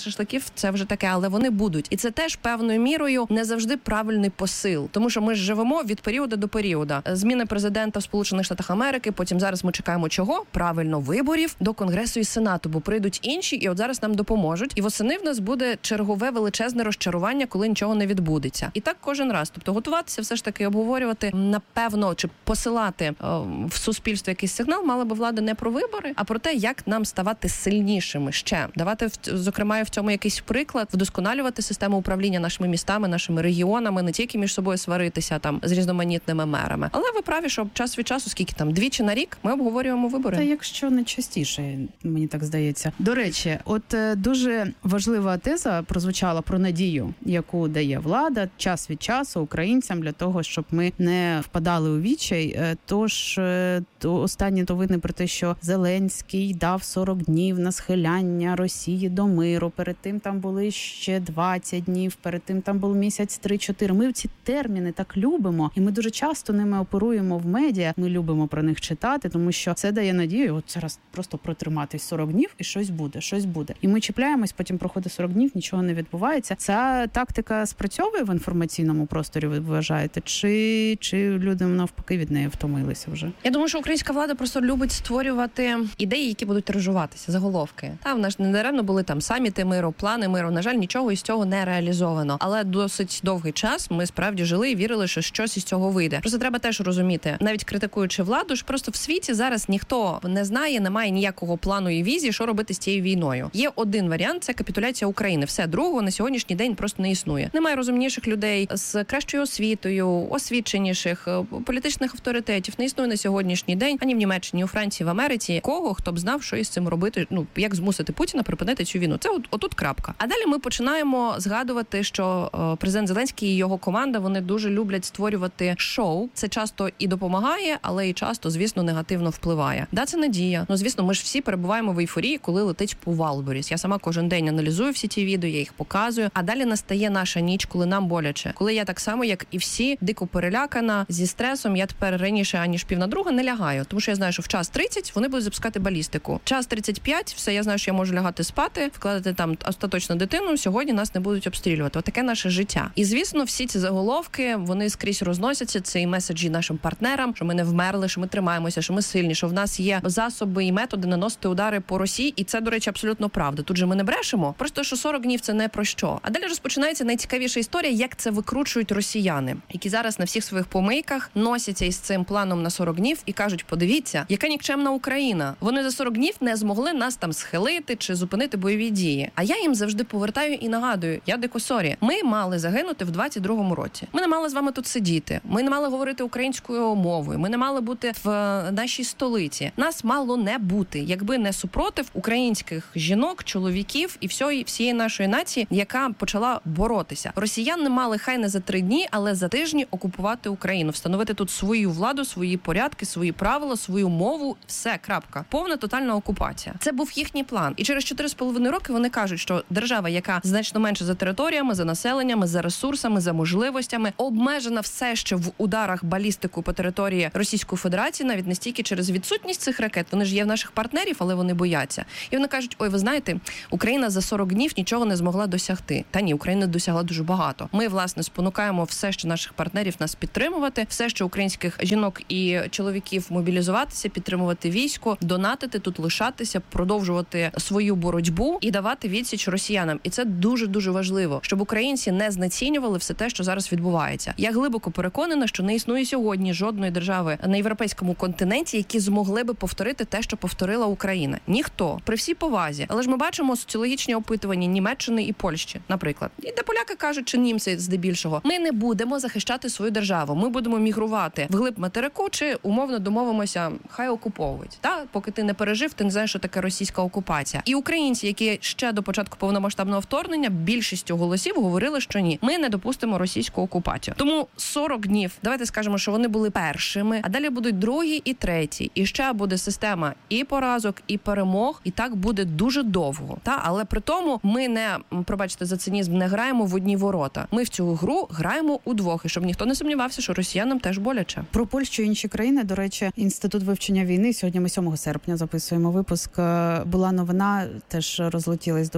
це вже таке, але вони будуть. І це теж певною мірою не завжди правильний посил, тому що ми ж живемо від періоду до періоду. Зміни президента в Сполучених Штатах Америки, потім зараз ми чекаємо чого? Правильно, виборів до Конгресу і Сенату, бо прийдуть інші, і от зараз нам допоможуть. І восени в нас буде чергове величезне розчарування, коли нічого не відбудеться. І так кожен раз. Тобто готуватися, все ж таки обговорювати, напевно, чи посилати е, в суспільство якийсь сигнал, мала би влада не про вибори, а про те, як нам ставати сильнішими ще. Давати, зокрема, і в цьому якийсь приклад, вдосконалювати систему управління нашими містами, нашими регіонами, не тільки між собою сваритися там з різноманітними мерами. Але ви праві, що час від часу, скільки там, двічі на рік, ми обговорюємо вибори. Та якщо не частіше, мені так здається. До речі, от дуже важлива теза прозвучала про надію, яку дає влада час від часу українцям для того, щоб ми не впадали у відчай. Тож то останні новини про те, що Зеленський дав сорок днів на схиляння Росії до миру. Перед тим там були ще двадцять днів, перед тим там був місяць три-чотири. Ми ці терміни так любимо, і ми дуже часто ними оперуємо в медіа. Ми любимо про них читати, тому що це дає надію. От зараз просто протриматись сорок днів і щось буде, щось буде. І ми чіпляємось, потім проходить сорок днів, нічого не відбувається. Ця тактика спрацьовує в інформаційному просторі, ви вважаєте? Чи, чи люди навпаки від неї втомилися вже? Я думаю, що українська влада просто любить створювати ідеї, які будуть тиражуватися, заголовки. Та в нас не даремно були там саміти миру, плани миру. На жаль, нічого із цього не реалізовано. Але досить довгий час ми справді жили і вірили, що щось із цього вийде. Просто треба теж розуміти, навіть критикуючи владу, ж просто в світі зараз ніхто не знає, немає ніякого плану і візії, що робити з цією війною. Є один варіант – це капітуляція України. Все, другого на сьогоднішній день просто не існує. Немає розумніших людей з кращою освітою, освіченіших, політичних авторитетів. Не існує на сьогоднішній день ані в Німеччині, у Франції, в Америці кого, хто б знав, що із цим робити, ну, як змусити Путіна припинити цю війну. Це от, отут крапка. А далі ми починаємо згадувати, що е, президент Зеленський і його команда, вони дуже люблять створювати шоу. Це часто і допомагає, але і часто, звісно, негативно впливає. Да, це надія. Ну, звісно, ми ж всі перебуваємо в ейфорії, коли летить по Валборіс. Я сама кожен день аналізую всі ці відео, я їх показую. А далі настає наша ніч, коли нам боляче. Коли я так само, як і всі, дико перелякана, зі стресом, я тепер раніше, аніж пів на друга, не лягаю. Тому що я знаю, що в час тридцять вони будуть запускати балістику. Час тридцять п'ять, все, я знаю, що я можу лягати спати, вкладати там остаточно дитину, сьогодні нас не будуть обстрілювати. Отаке наше життя. І, звісно, всі ці заголовки, вони скрізь розносяться, це і меседжі нашим партнерам, що ми не вмерли, що ми тримаємося, що ми сильні, що в нас є засоби і методи наносити удари по Росії, і це, до речі, абсолютно правда. Тут же ми не брешемо, просто що сорок днів це не про що. А далі розпочинається найцікавіша історія, як це викручують росіяни, які зараз на всіх своїх помийках носяться із цим планом на сорок днів і кажуть, подивіться, яка нікчемна Україна. Вони за сорок днів не змогли нас там схилити чи зупинити бойові дії. А я їм завжди повертаю і нагадую, я дико сорі, ми мали загинути в двадцять другому році. Ми не мали з вами тут сидіти. Ми не мали говорити українською мовою. Ми не мали бути в нашій столиці. Нас мало не бути, якби не супротив українських жінок, чоловіків і всієї, всієї нашої нації, яка почала боротися. Росіяни мали хай не за три дні, але за тижні окупувати Україну, встановити тут свою владу, свої порядки, свої правила, свою мову, все, крапка. Повна тотальна окупація. Це був їхній план. І через чотири з половиною роки вони кажуть, що держава, яка значно менше за територіями, за населеннями, за ресурсами, за можливостями, обмежена все ще в ударах балістику по території Російської Федерації, навіть не стільки через відсутність цих ракет, вони ж є в наших партнерів, але вони бояться. І вони кажуть, ой, ви знаєте, Україна за сорок днів нічого не змогла досягти. Та ні, Україна досягла дуже багато. Ми, власне, спонукаємо все ще наших партнерів нас підтримувати, все ще українських жінок і чоловіків мобілізуватися, підтримувати військо, донатити тут, лишатися, продовжувати свою боротьбу і давати відсіч росіянам. І це дуже-дуже важливо, щоб українці не знецінювали все те, що зараз відбувається. Я глибоко переконана, що не існує сьогодні жодної держави на європейському континенті, які змогли би повторити те, що повторила Україна. Ніхто. При всій повазі. Але ж ми бачимо соціологічні опитування Німеччини і Польщі, наприклад. І де поляки кажуть, чи німці здебільшого, ми не будемо захищати свою державу. Ми будемо мігрувати вглиб материку, чи умовно домовимося, хай окуповують. Та, поки ти не пережив, ти не знаєш, що таке російська окупація. І українці, які ще до початку повномасштабного вторгнення більшістю голосів говорили, що ні, ми не допустимо російську окупацію. Тому сорок днів, давайте скажемо, що вони були першими, а далі будуть другі і треті. І ще буде система і поразок, і перемог, і так буде дуже довго. Та, але при тому ми не, пробачте за цинізм, не граємо в одні ворота. Ми в цю гру граємо удвох, і щоб ніхто не сумнівався, що росіянам теж боляче. Про Польщу і інші країни, до речі, Інститут вивчення війни, сьогодні ми сьомого серпня записуємо випуск, була новина, теж розлетілась доволі активно.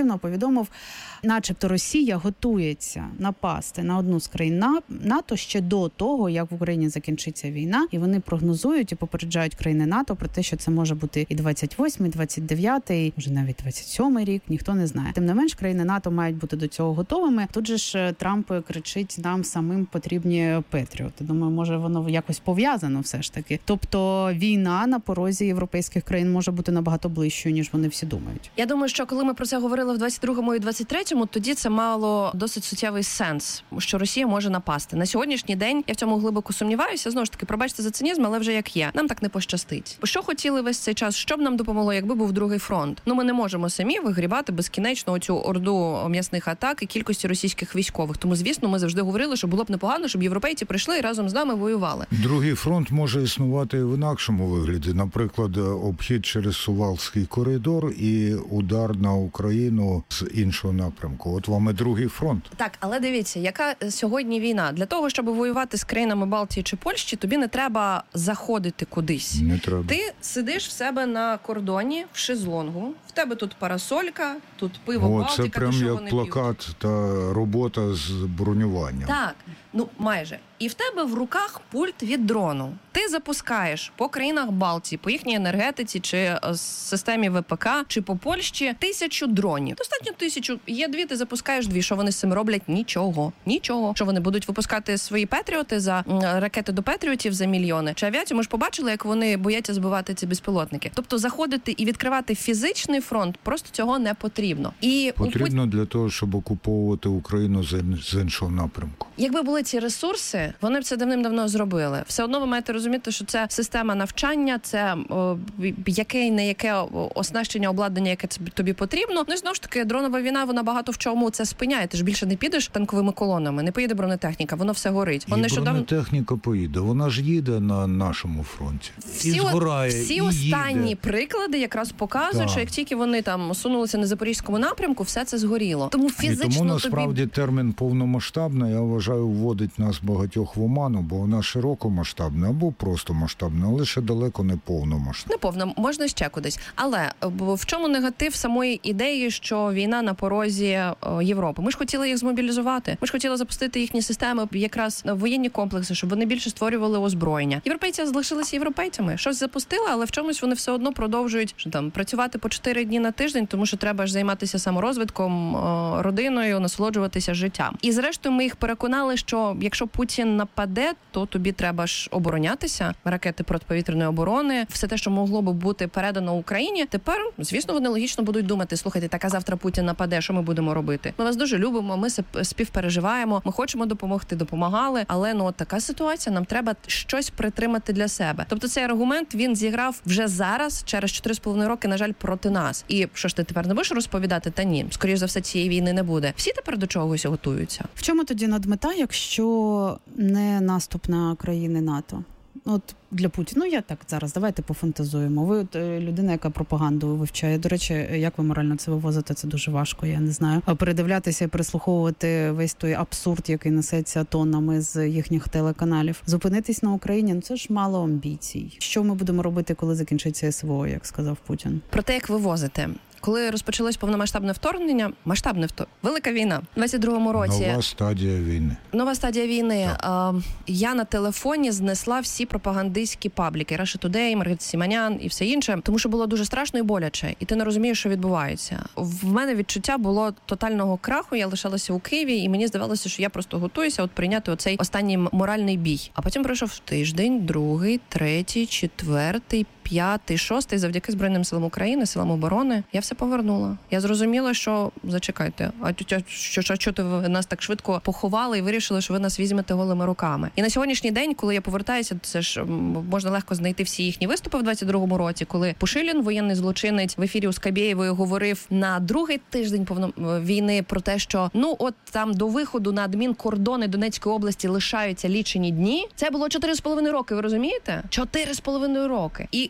ексклюзивно повідомив, начебто Росія готується напасти на одну з країн НАТО ще до того, як в Україні закінчиться війна, і вони прогнозують і попереджають країни НАТО про те, що це може бути і двадцять восьмий, двадцять дев'ятий, може навіть двадцять сьомий рік, ніхто не знає. Тим не менш, країни НАТО мають бути до цього готовими. Тут же ж Трамп кричить, нам самим потрібні Петріоти. Думаю, може воно якось пов'язано все ж таки. Тобто війна на порозі європейських країн може бути набагато ближчою, ніж вони всі думають. Я думаю, що коли ми про це говорили в двадцять другому і двадцять третьому, тоді це мало досить суттєвий сенс, що Росія може напасти. На сьогоднішній день я в цьому глибоко сумніваюся. Знову ж таки, пробачте за цинізм, але вже як є. Нам так не пощастить. Що хотіли весь цей час? Що б нам допомогло, якби був другий фронт? Ну, ми не можемо самі вигрібати безкінечно оцю орду м'ясних атак і кількості російських військових. Тому, звісно, ми завжди говорили, що було б непогано, щоб європейці прийшли і разом з нами воювали. Другий фронт може існувати і в інакшому вигляді. Наприклад, обхід через Сувалський коридор і удар на Україну з іншого напрямку. От вам і другий фронт. Так, але дивіться, яка сьогодні війна. Для того, щоб воювати з країнами Балтії чи Польщі, тобі не треба заходити кудись. Не треба. Ти сидиш в себе на кордоні, в шезлонгу, в тебе тут парасолька, тут пиво, О, Балтика, це прям то що як вони плакат п'ють? та робота з бронюванням. Так, ну майже. І в тебе в руках пульт від дрону. Ти запускаєш по країнах Балтії, по їхній енергетиці, чи системі ВПК, чи по Польщі тисячу дронів. Достатньо тисячу. Є дві, ти запускаєш дві. Що вони з цим роблять? Нічого. Нічого. Що вони будуть випускати свої Петріоти за ракети до Петріотів за мільйони? Чи авіацію? Ми ж побачили, як вони бояться збивати ці безпілотники. Тобто заходити і відкривати фізичний фронт просто цього не потрібно. І потрібно у... для того, щоб окуповувати Україну з іншого напрямку. Якби були ці ресурси, вони б це давним-давно зробили. Все одно ви маєте розуміти, що це система навчання, це о, яке не яке оснащення, обладнання, яке тобі потрібно. Ну і знову ж таки, дронова війна, вона багато в чому це спиняє. Ти ж більше не підеш танковими колонами, не поїде бронетехніка, воно все горить. І нещодавно... бронетехніка поїде, вона ж їде на нашому фронті. Всі, і згорає, всі і останні їде. Приклади якраз показують, так. що як тільки вони там сунулися на Запорізькому напрямку, все це згоріло. Тому фізично і тому насправді тобі... термін повномасштабний, я вважаю, вводить нас багатьох в оману, бо вона широкомасштабна або просто масштабна, але ще далеко не повномасштабна. Не повна, можна ще кудись. Але в чому негатив самої ідеї, що війна на порозі Європи? Ми ж хотіли їх змобілізувати. Ми ж хотіли запустити їхні системи, якраз воєнні комплекси, щоб вони більше створювали озброєння. Європейці залишилися європейцями. Щось запустили, але в чомусь вони все одно продовжують що там працювати по чотири дні на тиждень, тому що треба ж займатися саморозвитком, родиною, насолоджуватися життям. І зрештою ми їх переконали, що якщо Путін нападе, то тобі треба ж оборонятися, ракети протиповітряної оборони, все те, що могло би бути передано Україні. Тепер, звісно, вони логічно будуть думати, слухайте, так а завтра Путін нападе, що ми будемо робити? Ми вас дуже любимо, ми співпереживаємо, ми хочемо допомогти, допомагали, але ну така ситуація, нам треба щось притримати для себе. Тобто цей аргумент, він зіграв вже зараз, через чотири з половиною роки, на жаль, проти нас. І що ж ти тепер не будеш розповідати? Та ні, скоріш за все, цієї війни не буде. Всі тепер до чогось готуються. В чому тоді надмета, якщо не наступ на країни НАТО? От для Путіна, ну я так зараз, давайте пофантазуємо. Ви от, людина, яка пропаганду вивчає. До речі, як ви морально це вивозите, це дуже важко, я не знаю. А передивлятися і переслуховувати весь той абсурд, який несеться тоннами з їхніх телеканалів. Зупинитись на Україні, ну це ж мало амбіцій. Що ми будемо робити, коли закінчиться СВО, як сказав Путін? Про те, як вивозите. Коли розпочалось повномасштабне вторгнення, масштабне вторгнення, велика війна, в двадцять другому році. Нова стадія війни. Нова стадія війни. А, я на телефоні знесла всі пропагандистські пабліки. Russia Today, Маргарита Сіманян і все інше. Тому що було дуже страшно і боляче. І ти не розумієш, що відбувається. В мене відчуття було тотального краху. Я лишалася у Києві, і мені здавалося, що я просто готуюся от прийняти оцей останній моральний бій. А потім пройшов тиждень, другий, третій, четвертий, п'ятий, шостий, завдяки Збройним силам України, силам оборони, я все повернула. Я зрозуміла, що зачекайте, а що, що, що, що ти нас так швидко поховали і вирішили, що ви нас візьмете голими руками. І на сьогоднішній день, коли я повертаюся, це ж можна легко знайти всі їхні виступи в двадцять другому році, коли Пушилін, воєнний злочинець, в ефірі у Скабєєвої говорив на другий тиждень повно... війни про те, що ну от там до виходу на адмінкордони Донецької області лишаються лічені дні. Це було чотири з половиною роки, ви розумієте? Чотири з половиною роки. І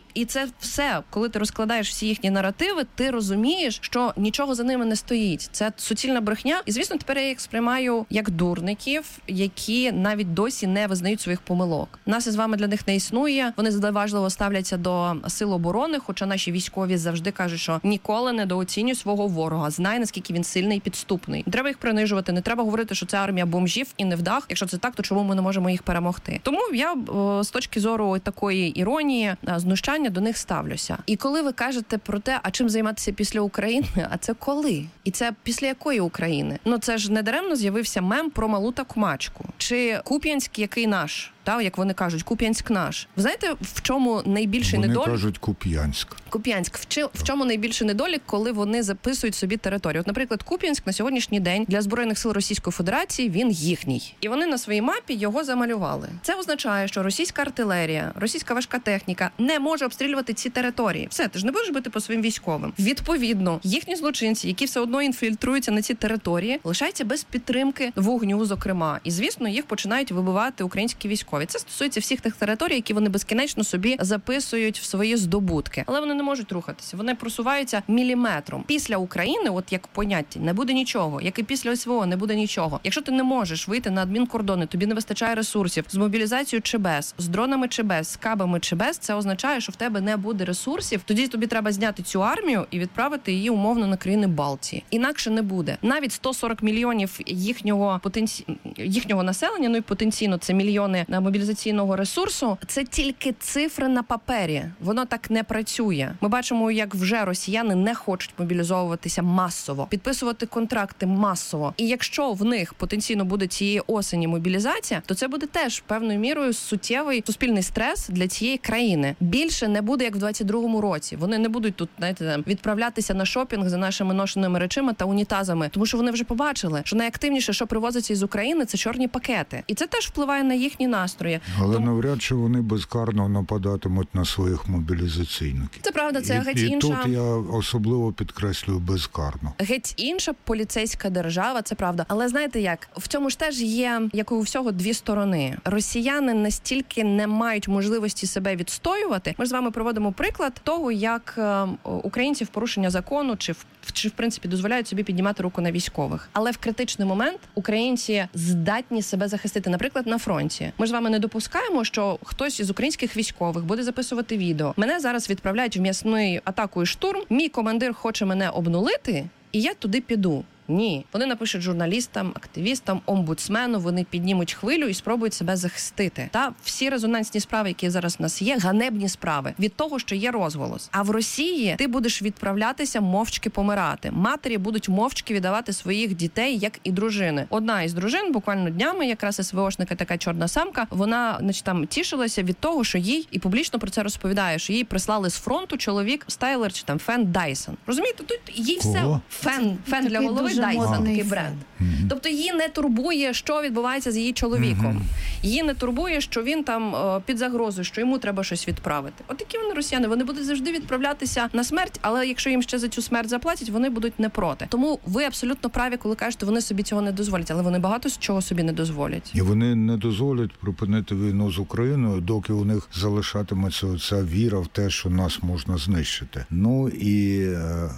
і це все, коли ти розкладаєш всі їхні наративи, ти розумієш, що нічого за ними не стоїть. Це суцільна брехня. І, звісно, тепер я їх сприймаю як дурників, які навіть досі не визнають своїх помилок. Нас із вами для них не існує. Вони зневажливо ставляться до сил оборони, хоча наші військові завжди кажуть, що ніколи не недооцінюй свого ворога, знай, наскільки він сильний і підступний. Не треба їх принижувати, не треба говорити, що це армія бомжів і невдах. Якщо це так, то чому ми не можемо їх перемогти? Тому я з точки зору такої іронії, знущання до них ставлюся. І коли ви кажете про те, а чим займатися після України, а це коли? І це після якої України? Ну це ж не даремно з'явився мем про малу та кумачку. Чи Куп'янськ, який наш? Та, як вони кажуть, Куп'янськ наш. Ви знаєте, в чому найбільший вони недолік? Вони кажуть Куп'янськ. Куп'янськ. В, чи, в чому найбільший недолік, коли вони записують собі територію? От, наприклад, Куп'янськ на сьогоднішній день для Збройних сил Російської Федерації він їхній. І вони на своїй мапі його замалювали. Це означає, що російська артилерія, російська важка техніка не може обстрілювати ці території. Все, ти ж не будеш бити по своїм військовим. Відповідно, їхні злочинці, які все одно інфільтруються на ці території, лишаються без підтримки вогню, зокрема. І, звісно, їх починають вибивати українські військові. Це стосується всіх тих територій, які вони безкінечно собі записують в свої здобутки. Але вони не можуть рухатися. Вони просуваються міліметром. Після України, от як поняття, не буде нічого. Як і після СВО не буде нічого. Якщо ти не можеш вийти на адмінкордони, тобі не вистачає ресурсів, з мобілізацією чи без, з дронами чи без, з кабами чи без, це означає, що в тебе не буде ресурсів. Тоді тобі треба зняти цю армію і відправити її умовно на країни Балтії. Інакше не буде. Навіть сто сорок мільйонів їхнього потенці... їхнього населення, ну і потенційно це мільйони на мобілізаційного ресурсу, це тільки цифри на папері. Воно так не працює. Ми бачимо, як вже росіяни не хочуть мобілізовуватися масово, підписувати контракти масово. І якщо в них потенційно буде цієї осені мобілізація, то це буде теж певною мірою суттєвий суспільний стрес для цієї країни. Більше не буде, як в двадцять другому році. Вони не будуть тут, знаєте, відправлятися на шопінг за нашими ношеними речима та унітазами, тому що вони вже побачили, що найактивніше, що привозиться із України, це чорні пакети. І це теж впливає на їхні настрої. Але Тому... навряд чи вони безкарно нападатимуть на своїх мобілізаційників. Це правда, це і, геть і інша. І тут я особливо підкреслюю безкарно. Геть інша поліцейська держава, це правда. Але знаєте як? В цьому ж теж є, як у всього, дві сторони. Росіяни настільки не мають можливості себе відстоювати. Ми ж з вами проводимо приклад того, як українці в порушення закону чи в чи в принципі дозволяють собі піднімати руку на військових. Але в критичний момент українці здатні себе захистити, наприклад, на фронті. Ми ж з вами не допускаємо, що хтось із українських військових буде записувати відео. Мене зараз відправляють в м'ясний атаку і штурм. Мій командир хоче мене обнулити, і я туди піду. Ні. Вони напишуть журналістам, активістам, омбудсмену, вони піднімуть хвилю і спробують себе захистити. Та всі резонансні справи, які зараз в нас є, ганебні справи від того, що є розголос. А в Росії ти будеш відправлятися мовчки помирати. Матері будуть мовчки віддавати своїх дітей, як і дружини. Одна із дружин буквально днями, якраз СВОшника, така чорна самка, вона, значить, там тішилася від того, що їй, і публічно про це розповідає, що їй прислали з фронту чоловік Стайлер чи там Фен Дайсон. Розумієте, тут їй все фен, фен для голови. Dyson, такий бренд. Mm-hmm. Тобто її не турбує, що відбувається з її чоловіком. Mm-hmm. Її не турбує, що він там о, під загрозою, що йому треба щось відправити. От такі вони росіяни, вони будуть завжди відправлятися на смерть, але якщо їм ще за цю смерть заплатять, вони будуть не проти. Тому ви абсолютно праві, коли кажете, вони собі цього не дозволять, але вони багато з чого собі не дозволять. І вони не дозволять припинити війну з Україною, доки у них залишатиметься ця віра в те, що нас можна знищити. Ну і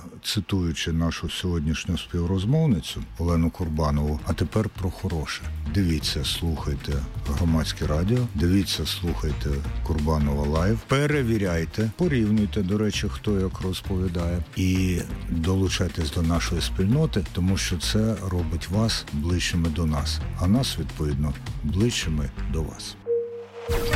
цитуючи нашу сьогоднішню співрозмову, Мовницю Олену Курбанову. А тепер про хороше. Дивіться, слухайте Громадське радіо, дивіться, слухайте Курбанова Лайв, перевіряйте, порівнюйте, до речі, хто як розповідає, і долучайтесь до нашої спільноти, тому що це робить вас ближчими до нас, а нас, відповідно, ближчими до вас.